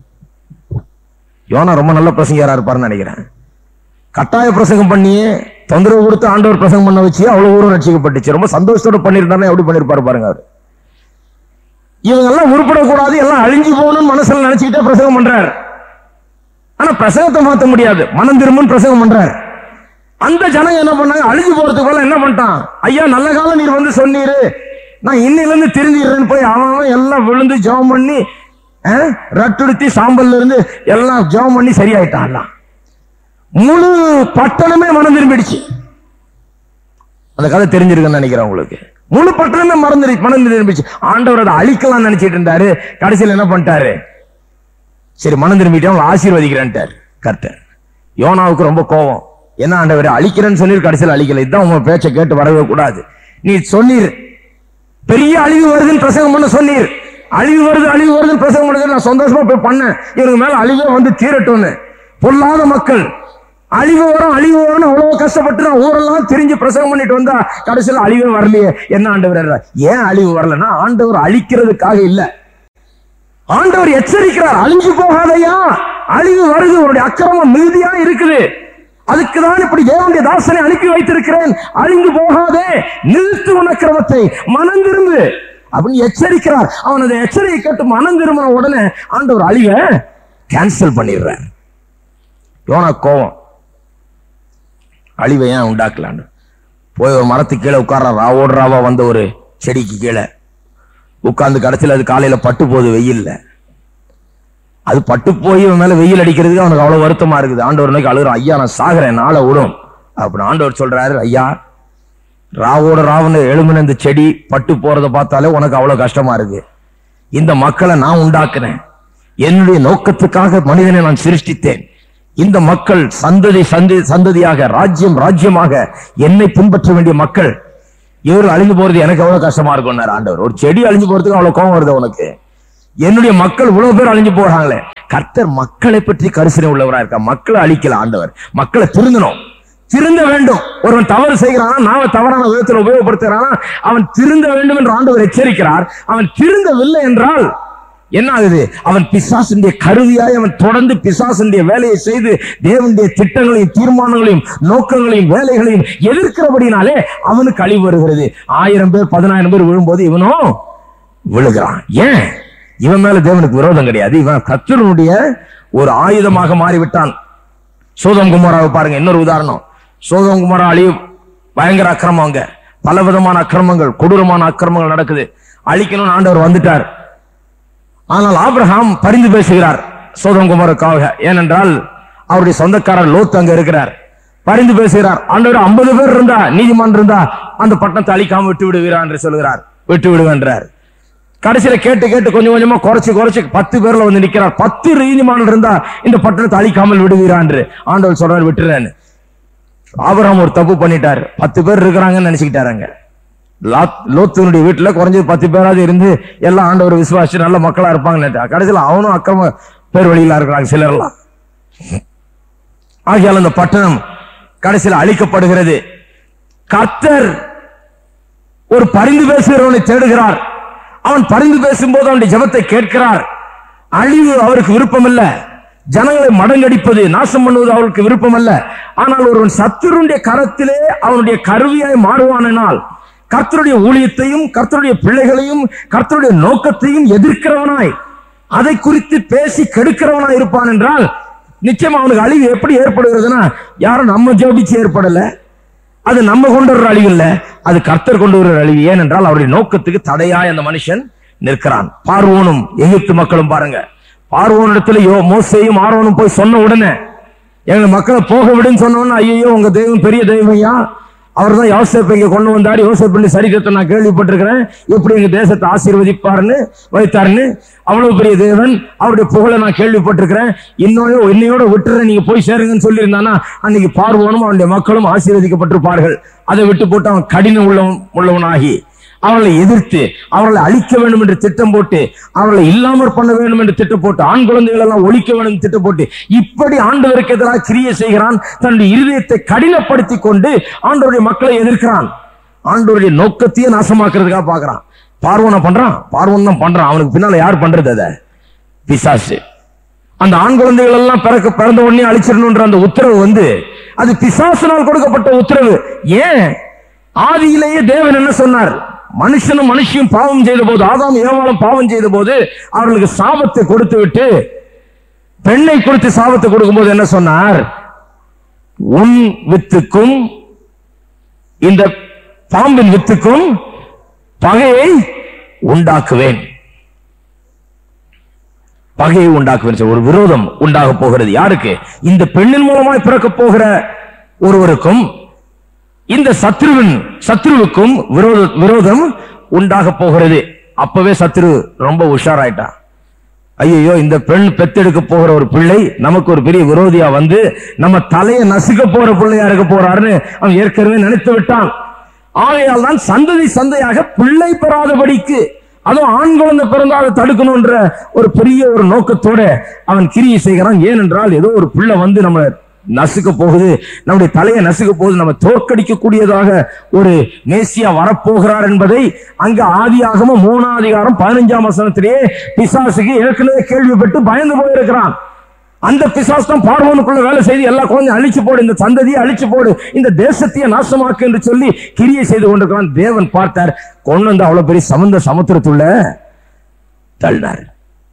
S1: யோனா ரொம்ப நல்ல பிரசங்கியாரா இருப்பாருன்னு நினைக்கிறேன். கட்டாய பிரசங்கம் பண்ணியே தொந்தரவு கொடுத்து ஆண்டவர் பிரசங்கம் பண்ண வச்சு அவ்வளவு ஊரும் ரட்சிக்கப்பட்டுச்சு. ரொம்ப சந்தோஷத்தோட பண்ணிருந்தாருன்னா எப்படி பண்ணிருப்பாரு பாருங்க. அவரு இவங்க எல்லாம் உருப்படக்கூடாது, எல்லாம் அழிஞ்சு போகணும்னு மனசுல நினைச்சுக்கிட்டே பிரசங்கம் பண்றாரு. ஆனா பிரசங்கத்தை மாத்த முடியாது, மனம் திரும்புன்னு பிரசங்கம் பண்றாரு. அந்த ஜனங்க என்ன பண்ணாங்க? அழிஞ்சு போறதுக்குள்ள என்ன பண்ணிட்டான்? ஐயா, நல்ல காலம் நீர் வந்து சொன்னீரு, நான் இன்னில இருந்து திருந்திடுறேன்னு போய் அவன் எல்லாம் விழுந்து ஜெபம் பண்ணி ரட்டுடுத்தி சாம்பல்ல இருந்து எல்லாம் ஜெபம் பண்ணி சரியாயிட்டான். முழு பட்டணமே மனம் திரும்பிடுச்சு. அந்த கதை தெரிஞ்சிருக்குன்னு நினைக்கிறேன் உங்களுக்கு. முழு பட்டணமே மனம் திரும்பிடுச்சு. ஆண்டவர் அதை அழிக்கலாம் நினைச்சிட்டு இருந்தாரு. கடைசியில் என்ன பண்ணிட்டாரு? சரி, மனம் திரும்பிட்டு அவங்களை ஆசீர்வதிக்கிறேன்ட்டார் கர்த்தர். யோனாவுக்கு ரொம்ப கோபம். என்ன ஆண்டவர் அழிக்கிறேன்னு சொன்னீர், கடைசியில் அழிக்கல. இதுதான் உங்க பேச்சை கேட்டு வரவே கூடாது. நீ சொன்னீர் பெரிய அழிவு வருதுன்னு பிரசங்கம் பண்ண சொன்னீர், அழிவு வருதுன்னு பிரசங்கம் பண்ண நான் சந்தோஷமா போய் பண்ணேன். இவங்க மேல அழிவே வந்து தீரட்டும்னு. பொல்லாத மக்கள் அழிவு வரும் அவ்வளவு கஷ்டப்பட்டு நான் ஊரெல்லாம் திரிஞ்சு பிரசங்கம் பண்ணிட்டு வந்தா கடைசியில் அழிவே வரலையே. என்ன ஆண்டவர்? ஏன் அழிவு வரலன்னா ஆண்டவர் அழிக்கிறதுக்காக இல்ல, ஆண்டவர் எச்சரிக்கிறார். அழிஞ்சு போகாதையா, அழிவு வருது, உன்னுடைய அக்கிரமம் மிகுதியா இருக்குது, அதுக்குதான் இப்படி தேவனுடைய தாசனை அனுப்பி வைத்திருக்கிறேன், அழிந்து போகாதே, நிறுத்து உன் அக்கிரமத்தை, மனம் திரும்பு அப்படின்னு எச்சரிக்கிறார். அவன் அதை எச்சரிக்கை கேட்டு மனம் திரும்பின உடனே ஆண்டவர் அழிவை கேன்சல் பண்ணிடுறார். யோனா கோவம், அழிவை ஏன் உண்டாக்கலான்னு போய் ஒரு மரத்துக்கு கீழே உட்கார்ற ராவோடு ராவா வந்த ஒரு செடிக்கு கீழே உட்கார்ந்து கடைசியில் அது காலையில பட்டு போகுது வெயில்ல. அது பட்டு போய் மேல வெயில் அடிக்கிறதுக்கு அவனுக்கு அவ்வளவு வருத்தமா இருக்குது. ஆண்டவர் நோக்கி அழுகுறான், ஐயா நான் சாகிறேன், நாளை விடும் அப்படின்னு. ஆண்டவர் சொல்றாரு, ஐயா ராவோட ராவன்னு எழுமின இந்த செடி பட்டு போறதை பார்த்தாலே உனக்கு அவ்வளவு கஷ்டமா இருக்கு. இந்த மக்களை நான் உண்டாக்குனேன், என்னுடைய நோக்கத்துக்காக மனிதனை நான் சிருஷ்டித்தேன். இந்த மக்கள் சந்ததியாக ராஜ்யமாக என்னை பின்பற்ற வேண்டிய மக்கள், இவர்கள் அழிந்து போறது எனக்கு எவ்வளவு கஷ்டமா இருக்கும் ஆண்டவர். ஒரு செடி அழிஞ்சு போறதுக்கு அவ்வளவு கோபம் வருது உனக்கு? என்னுடைய மக்கள் இவ்வளவு பேர் அழிஞ்சு போறாங்களே. கர்த்தர் மக்களை பற்றி கரிசனை உள்ளவரா இருக்கா? மக்களை அழிக்கல ஆண்டவர், மக்களை திருந்த வேண்டும். ஒருவன் தவறு செய்கிறானா, நாம தவறான விதத்தில் உபயோகப்படுத்துகிறானா, அவன் திருந்த வேண்டும் என்று ஆண்டவர் எச்சரிக்கிறார். அவன் திருந்தவில்லை என்றால் என்ன ஆகுது? அவன் பிசாசுடைய கருவியாய் அவன் தொடர்ந்து பிசாசுடைய வேலையை செய்து தேவனுடைய திட்டங்களையும் தீர்மானங்களையும் நோக்கங்களையும் வேலைகளையும் எதிர்க்கிறபடினாலே அவனுக்கு அழிவு வருகிறது. 1000 பேர் 10000 பேர் விழும்போது இவனும் விழுகிறான். ஏன்? இவன் மேல தேவனுக்கு விரோதம் கிடையாது, இவன் கர்த்தருடைய ஒரு ஆயுதமாக மாறிவிட்டான். சோதோம் குமோராவை பாருங்க, இன்னொரு உதாரணம். சோதோம் குமோரா அழிவு, பயங்கர அக்கிரமம், அங்க பல விதமான அக்கிரமங்கள், கொடூரமான அக்கிரமங்கள் நடக்குது. அழிக்கணும்னு ஆண்டவர் வந்துட்டார். ஆனால் ஆபிரகாம் பரிந்து பேசுகிறார் சோதோம் குமோராவுக்காக. ஏனென்றால் அவருடைய சொந்தக்காரர் லோத் அங்க இருக்கிறார். பரிந்து பேசுகிறார். ஆண்டவர் 50 பேர் இருந்தா, நீதிமான் இருந்தா அந்த பட்டணத்தை அழிக்காம விட்டு விடுகிறார் என்று சொல்கிறார். விட்டு விடுவேன்றார். கடைசியில கேட்டு கொஞ்சம் கொஞ்சமா குறைச்சு 10 பேர்ல வந்து நிக்கிறார். 10 நீதிமான் இருந்தா இந்த பட்டணத்தை அழிக்காமல் விடுகிறார் என்று ஆண்டவர் சொல்றார், விட்டுறேன்னு. ஆபிரகாம் ஒரு தப்பு பண்ணிட்டார். 10 பேர் இருக்கிறாங்கன்னு நினைச்சுக்கிட்டாருங்க. லோத்துனுடைய வீட்டுல குறைஞ்சது 10 பேராவது இருந்து எல்லாம் ஆண்டவர் விசுவாசிச்சு நல்ல மக்களா இருப்பாங்க. கடைசியில் அவனும் அக்கிரம பேர் வழியில இருக்கிறாங்க சிலர்லாம். ஆகையால் அந்த பட்டணம் கடைசியில் அழிக்கப்படுகிறது. கர்த்தர் ஒரு பரிந்து பேசுகிறவனை தேடுகிறார். அவன் பரிந்து பேசும்போது அவனுடைய ஜெபத்தை கேட்கிறார். அழிவு அவருக்கு விருப்பம் இல்ல, ஜனங்களை மடங்கடிப்பது நாசம் பண்ணுவது அவருக்கு விருப்பம் அல்ல. ஆனால் ஒருவன் சத்துருடைய கரத்திலே அவனுடைய கருவியாய் மாறுவானால் கர்த்தருடைய ஊழியத்தையும் கர்த்தருடைய பிள்ளைகளையும் கர்த்தருடைய நோக்கத்தையும் எதிர்க்கிறவனாய் அதை குறித்து பேசி கெடுக்கிறவனா இருப்பான் என்றால் நிச்சயமா அவனுக்கு அழிவு எப்படி ஏற்படுகிறதுனா, யாரும் நம்ம ஜெபிச்சு ஏற்படல, அது நம்ம கொண்டு வர்ற அழிவு இல்ல, அது கர்த்தர் கொண்டு வர்ற அழிவு. ஏனென்றால் அவருடைய நோக்கத்துக்கு தடையாய் அந்த மனுஷன் நிற்கிறான். பார்வோனும் எகிப்து மக்களும் பாருங்க, பார்வோனிடத்துல மோசேயும் ஆரோனும் போய் சொன்ன உடனே, எங்க மக்களை போக விடுன்னு சொன்னோன்னா, ஐயோ உங்க தெய்வம் பெரிய தெய்வம்யா, அவர் தான் யோசேப்பை இங்க கொண்டு வந்தாரு, யோசேப்பு சரித்திரத்தை நான் கேள்விப்பட்டிருக்கிறேன், எப்படி எங்க தேசத்தை ஆசீர்வதிப்பாருன்னு வைத்தாருன்னு, அவ்வளவு பெரிய தேவன், அவருடைய புகழை நான் கேள்விப்பட்டிருக்கிறேன், இன்னையோட விட்டுறேன், நீங்க போய் சேருங்கன்னு சொல்லி இருந்தானா அன்னைக்கு பார்வோனும் அவனுடைய மக்களும் ஆசீர்வதிக்கப்பட்டிருப்பார்கள். அதை விட்டு போட்டு அவன் கடின உள்ளவனாகி அவர்களை எதிர்த்து அவர்களை அழிக்க வேண்டும் என்று திட்டம் போட்டு, அவர்களை இல்லாமற் பண்ண வேண்டும் என்று திட்டம் போட்டு, ஆண் குழந்தைகள் எல்லாம் ஒழிக்க வேண்டும் என்று திட்டம் போட்டு, இப்படி ஆண்டவருக்கு எதிராக கிரியை செய்கிறான். தன்னுடைய இருதயத்தை கடினப்படுத்தி கொண்டு ஆண்டவருடைய மக்களை எதிர்க்கிறான். ஆண்டவருடைய நோக்கத்தையே நாசமாக்குறதுக்காக பாக்குறான். பார்வோன பண்றான், பார்வோன் தான் பண்றான். அவனுக்கு பின்னால யார் பண்றது? அத பிசாசு. அந்த ஆண் குழந்தைகள் எல்லாம் பிறந்த உடனே அழிச்சிடணும்ன்ற அந்த உத்தரவு அது பிசாசினால் கொடுக்கப்பட்ட உத்தரவு. ஏன்? ஆதியிலேயே தேவன் என்ன சொன்னார்? மனுஷனும் மனுஷியும் பாவம் செய்த போது, ஆதாம் ஏவாளும் பாவம் செய்த போது அவர்களுக்கு சாபத்தை கொடுத்து விட்டு, பெண்ணை கொடுத்து சாபத்தை கொடுக்கும் போது என்ன சொன்னார்? உன் வித்துக்கும் இந்த பாம்பின் வித்துக்கும் பகையை உண்டாக்குவேன். பகையை உண்டாக்குவேன். ஒரு விரோதம் உண்டாக போகிறது. யாருக்கு? இந்த பெண்ணின் மூலமாய் பிறக்க போகிற ஒருவருக்கும் இந்த சத்ருவுக்கும் விரோதம் உண்டாக போகிறது. அப்பவே சத்ரு ரொம்ப உஷாராயிட்டான். ஐயோ, இந்த பெண் பெத்தெடுக்க போகிற ஒரு பிள்ளை நமக்கு ஒரு பெரிய விரோதியா நம்ம தலையை நசுக்க போற பிள்ளையா இருக்க போறாருன்னு அவன் ஏற்கனவே நினைத்து விட்டான். ஆகையால் தான் சந்தையாக பிள்ளை பெறாதபடிக்கு, அதுவும் ஆண் குழந்தை பிறந்தால் தடுக்கணும்ன்ற ஒரு பெரிய ஒரு நோக்கத்தோட அவன் கிரியை செய்கிறான். ஏனென்றால் ஏதோ ஒரு பிள்ளை நம்ம நசுக்க போகுது, நம்முடைய தலையை நசுக்க போகுது, நம்ம தோற்கடிக்க கூடியதாக ஒரு மேசியா வரப்போகிறார் என்பதை அங்க ஆதியாகமம் 3ஆம் அதிகாரம் 15ஆம் வசனத்திலேயே பிசாசுக்கு ஏற்கனவே கேள்விப்பட்டு பயந்து போயிருக்கிறான். அந்த பிசாசு தான் பார்வோனுக்குள்ள வேலை செய்து எல்லா குழந்தையும் அழிச்சு போடு, இந்த சந்ததியை அழிச்சு போடு, இந்த தேசத்தையே நாசமாக்கு என்று சொல்லி கிரியை செய்து கொண்டிருக்கிறான். தேவன் பார்த்தார், கொண்டு அவ்வளவு பெரிய சமுத்திரத்துள்ள தள்ளினார்.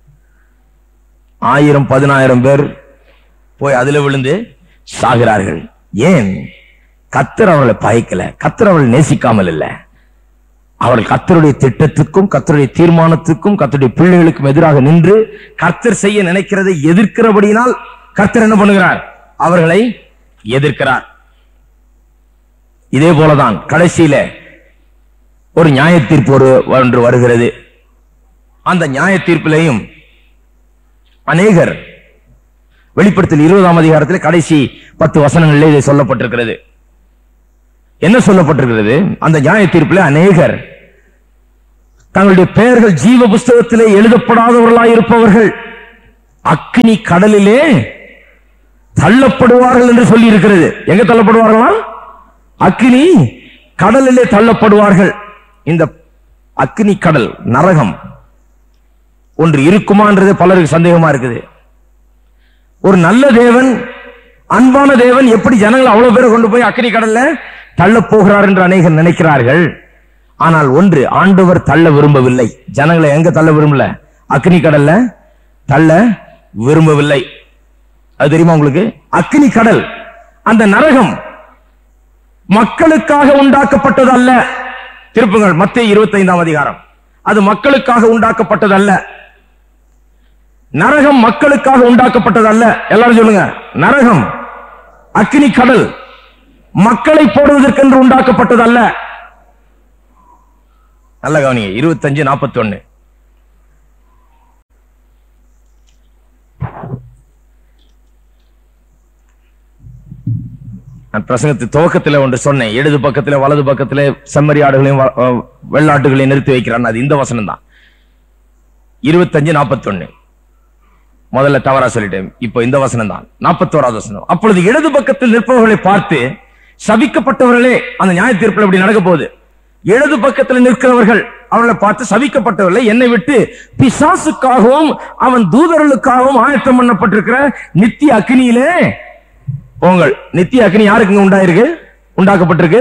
S1: 1000-10,000 பேர் போய் அதுல விழுந்து சாகிறார்கள். ஏன்? கர்த்தர் அவர்களை பயக்கல, கர்த்தர் அவர்களை நேசிக்காமல் இல்ல. அவர்கள் கர்த்தருடைய திட்டத்துக்கும் கர்த்தருடைய தீர்மானத்துக்கும் கர்த்தருடைய பிள்ளைகளுக்கும் எதிராக நின்று கர்த்தர் செய்ய நினைக்கிறதை எதிர்க்கிறபடியினால் கர்த்தர் என்ன பண்ணுகிறார்? அவர்களை எதிர்க்கிறார். இதே போலதான் கடைசியில ஒரு நியாய தீர்ப்பு ஒன்று வருகிறது. அந்த நியாய தீர்ப்பிலையும் அநேகர், வெளிப்படுத்தல் 20ஆம் அதிகாரத்தில் கடைசி 10 வசனங்களிலே இதை சொல்லப்பட்டிருக்கிறது. என்ன சொல்லப்பட்டிருக்கிறது? அந்த நியாய தீர்ப்பில் அநேகர் தங்களுடைய பெயர்கள் ஜீவ புஸ்தகத்திலே எழுதப்படாதவர்களாய் இருப்பவர்கள் அக்கினி கடலிலே தள்ளப்படுவார்கள் என்று சொல்லி இருக்கிறது. எங்க தள்ளப்படுவார்களா? அக்கினி கடலிலே தள்ளப்படுவார்கள். இந்த அக்கினி கடல், நரகம் ஒன்று இருக்குமான்றது பலருக்கு சந்தேகமா இருக்குது. ஒரு நல்ல தேவன், அன்பான தேவன் எப்படி ஜனங்கள் அவ்வளவு பேரை கொண்டு போய் அக்கினி கடல்ல தள்ள போகிறார் என்று அநேகர் நினைக்கிறார்கள். ஆனால் ஒன்று, ஆண்டவர் தள்ள விரும்பவில்லை. ஜனங்களை எங்க தள்ள விரும்பல? அக்கினி கடல்ல தள்ள விரும்பவில்லை. அது தெரியுமா உங்களுக்கு? அக்கினி கடல், அந்த நரகம் மக்களுக்காக உண்டாக்கப்பட்டது அல்ல. திருப்புங்கள் மத்தேயு 25ஆம் அதிகாரம். அது மக்களுக்காக உண்டாக்கப்பட்டது அல்ல. நரகம் மக்களுக்காக உண்டாக்கப்பட்டது அல்ல. எல்லாரும் சொல்லுங்க, நரகம், அக்கினி கடல் மக்களை போடுவதற்கென்று உண்டாக்கப்பட்டது அல்ல. நல்ல கவனிங்க. 25:41. பிரசங்கத்து துவக்கத்தில் ஒன்று சொன்னேன். இடது பக்கத்தில் வலது பக்கத்தில் செம்மறி ஆடுகளையும் வெள்ளாட்டுகளையும் நிறுத்தி வைக்கிறான். அது இந்த வசனம் தான். 25:41. முதல்ல தவறா சொல்லிட்டேன். இப்போ இந்த வசனம் தான் 41வது வசனம். அப்பொழுது இடது பக்கத்தில் நிற்பவர்களை பார்த்து, சபிக்கப்பட்டவர்களே, அந்த நியாய தீர்ப்பில் இப்படி நடக்க போகுது. இடது பக்கத்தில் நிற்கிறவர்கள் அவர்களை பார்த்து, சபிக்கப்பட்டவர்களை, என்னை விட்டு பிசாசுக்காகவும் அவன் தூதர்களுக்காகவும் ஆயத்தம் பண்ணப்பட்டிருக்கிற நித்திய அக்னியிலே போங்கள். நித்திய அக்னி யாருக்கு உண்டாக்கப்பட்டிருக்கு?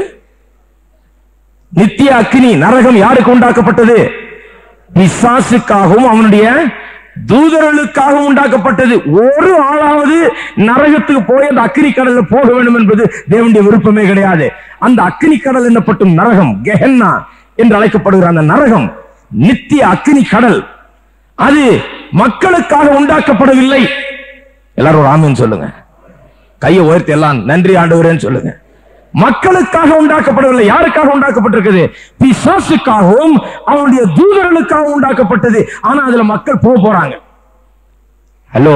S1: நித்திய அக்னி, நரகம் யாருக்கு உண்டாக்கப்பட்டது? பிசாசுக்காகவும் அவனுடைய தூதர்களுக்காக உண்டாக்கப்பட்டது. ஒரு ஆளாவது நரகத்துக்கு போய் அந்த அக்கினி கடல்ல போக வேண்டும் என்பது தேவனுடைய விருப்பமே கிடையாது. அந்த அக்கினி கடல் என்னப்பட்டும் நரகம், கெஹென்னா என்று அழைக்கப்படுகிற அந்த நரகம் நித்திய அக்கினி கடல், அது மக்களுக்காக உண்டாக்கப்படவில்லை. எல்லாரும் ஒரு ஆமென் சொல்லுங்க. கையை உயர்த்தி எல்லாம் நன்றி ஆண்டவரேன்னு சொல்லுங்க. மக்களுக்காக உண்டாக்கப்படவில்லை. யாருக்காக உண்டாக்கப்பட்டிருக்குது? பிசாசுக்காகவும் அவனுடைய தூதர்களுக்காக உண்டாக்கப்பட்டது. ஆனா அதுல மக்கள் போறாங்க. ஹலோ,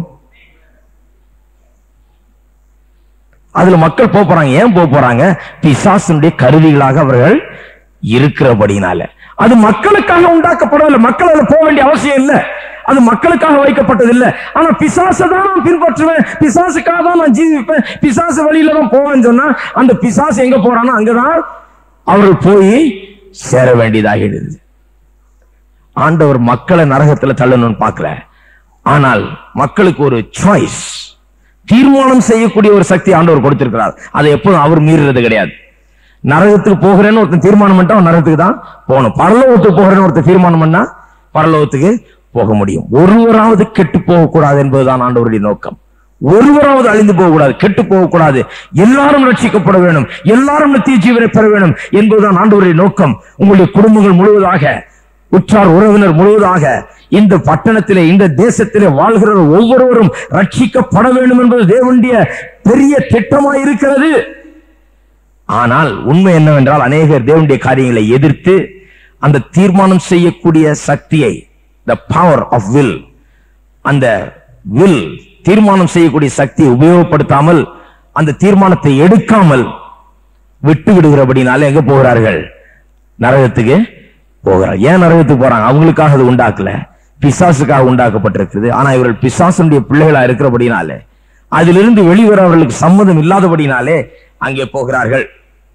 S1: அதுல மக்கள் போறாங்க. ஏன் போறாங்க? பிசாசுடைய கருவிகளாக அவர்கள் இருக்கிறபடினால. அது மக்களுக்காக உண்டாக்கப்படவில்லை. மக்கள் அதுல போக வேண்டிய அவசியம் இல்லை. அது மக்களுக்காக வைக்கப்பட்டது இல்லை. ஆனா பிசாசை தான் நான் பின்பற்றுவேன், பிசாசுக்காக தான் நான் ஜீவிப்பேன், பிசாசு வழியில தான் போவேன்னு சொன்னா அந்த பிசாசு எங்க போறானோ அங்கதான் அவர்கள் போய் சேர வேண்டியதாகிறது. ஆண்டவர் மக்களை நரகத்துல தள்ளணும்னு பார்க்கல. ஆனால் மக்களுக்கு ஒரு சாய்ஸ், தீர்மானம் செய்யக்கூடிய ஒரு சக்தி ஆண்டவர் கொடுத்திருக்கிறார். அதை எப்போதும் அவர் மீறுறது கிடையாது. நரகத்துக்கு போகிறேன்னு ஒருத்தன் தீர்மானம் பண்ணா அவன் நரகத்துக்கு தான் போகணும். பரலோகத்துக்கு போகிறேன்னு ஒருத்தன் தீர்மானம் பண்ணா பரலோகத்துக்கு போக முடியும். ஒருவராவது கெட்டு போகக்கூடாது என்பதுதான் ஆண்டவருடைய நோக்கம். ஒருவராவது அழிந்து போகக்கூடாது, கெட்டு போகக்கூடாது, எல்லாரும் ரட்சிக்கப்பட வேண்டும், எல்லாரும் நித்திய ஜீவனை பெற வேண்டும் என்பதுதான் ஆண்டவருடைய நோக்கம். உங்களுடைய குடும்பங்கள் முழுவதாக, உற்றார் உறவினர் முழுவதாக, இந்த பட்டணத்திலே இந்த தேசத்திலே வாழ்கிற ஒவ்வொருவரும் ரட்சிக்கப்பட வேண்டும் என்பது தேவனுடைய பெரிய திட்டமாய் இருக்கிறது. ஆனால் உண்மை என்னவென்றால் அநேகர் தேவனுடைய காரியங்களை எதிர்த்து அந்த தீர்மானம் செய்யக்கூடிய சக்தியை, the power of will, அந்த will தீர்மானம் செய்யக்கூடிய சக்தியை உபயோகப்படுத்தாமல் அந்த தீர்மானத்தை எடுக்காமல் விட்டு விடுகிறபடினால எங்க போகிறார்கள்? நரகத்துக்கு போகிறார். ஏன் நரகத்துக்கு போறாங்க? அவங்களுக்காக அது உண்டாக்கல, பிசாசுக்காக உண்டாக்கப்பட்டிருக்கிறது. ஆனா இவர்கள் பிசாசுடைய பிள்ளைகளா இருக்கிறபடினாலே, அதிலிருந்து வெளிவர அவர்களுக்கு சம்மதம் இல்லாதபடினாலே அங்கே போகிறார்கள்.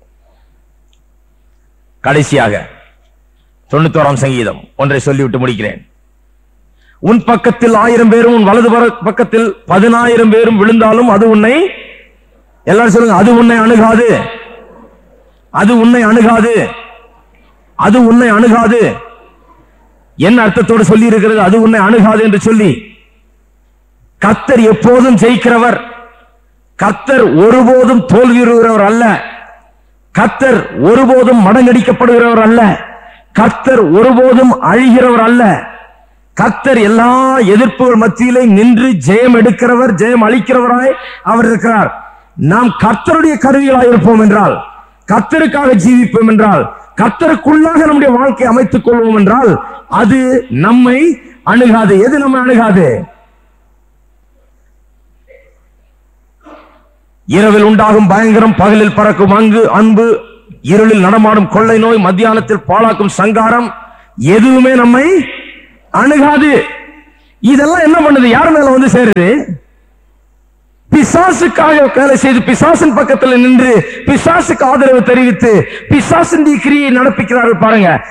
S1: கடைசியாக 91ஆம் சங்கீதம் ஒன்றை சொல்லிவிட்டு முடிக்கிறேன். உன் பக்கத்தில் 1000 பேரும் உன் வலது பக்கத்தில் 10,000 பேரும் விழுந்தாலும் அது உன்னை, எல்லாரும் சொல்லுங்க, அது உன்னை அணுகாது, அது உன்னை அணுகாது, அது உன்னை அணுகாது. என்ன அர்த்தத்தோடு சொல்லி இருக்கிறது? அது உன்னை அணுகாது என்று சொல்லி. கர்த்தர் எப்போதும் ஜெயிக்கிறவர், கர்த்தர் ஒருபோதும் தோல்வியுறுகிறவர் அல்ல, கர்த்தர் ஒருபோதும் மடங்கடிக்கப்படுகிறவர் அல்ல, கர்த்தர் ஒருபோதும் அழிகிறவர் அல்ல. கர்த்தர் எல்லா எதிர்ப்புகள் மத்தியிலே நின்று ஜெயம் எடுக்கிறவர், ஜெயம் அளிக்கிறவராய் அவர் இருக்கிறார். நாம் கர்த்தருடைய கருவிகளாய் இருப்போம் என்றால், கர்த்தருக்காக ஜீவிப்போம் என்றால், கர்த்தருக்குள்ளாக நம்முடைய வாழ்க்கை அமைத்துக் கொள்வோம் என்றால் அது நம்மை அணுகாது. எது நம்மை அணுகாது? இரவில் உண்டாகும் பயங்கரம், பகலில் பறக்கும் அன்பு, இருளில் நடமாடும் கொள்ளை நோய், மத்தியானத்தில் பாழாக்கும் சங்காரம், எதுவுமே நம்மை அணுகாது. இதெல்லாம் என்ன பண்ணுது? யார் மேல வந்து சேருது? பிசாசுக்காக வேலை செய்து, பிசாசின் பக்கத்தில் நின்று பிசாசுக்கு ஆதரவு தெரிவித்து பிசாசின் கிரியை நடப்பிக்கிறார்கள் பாருங்க.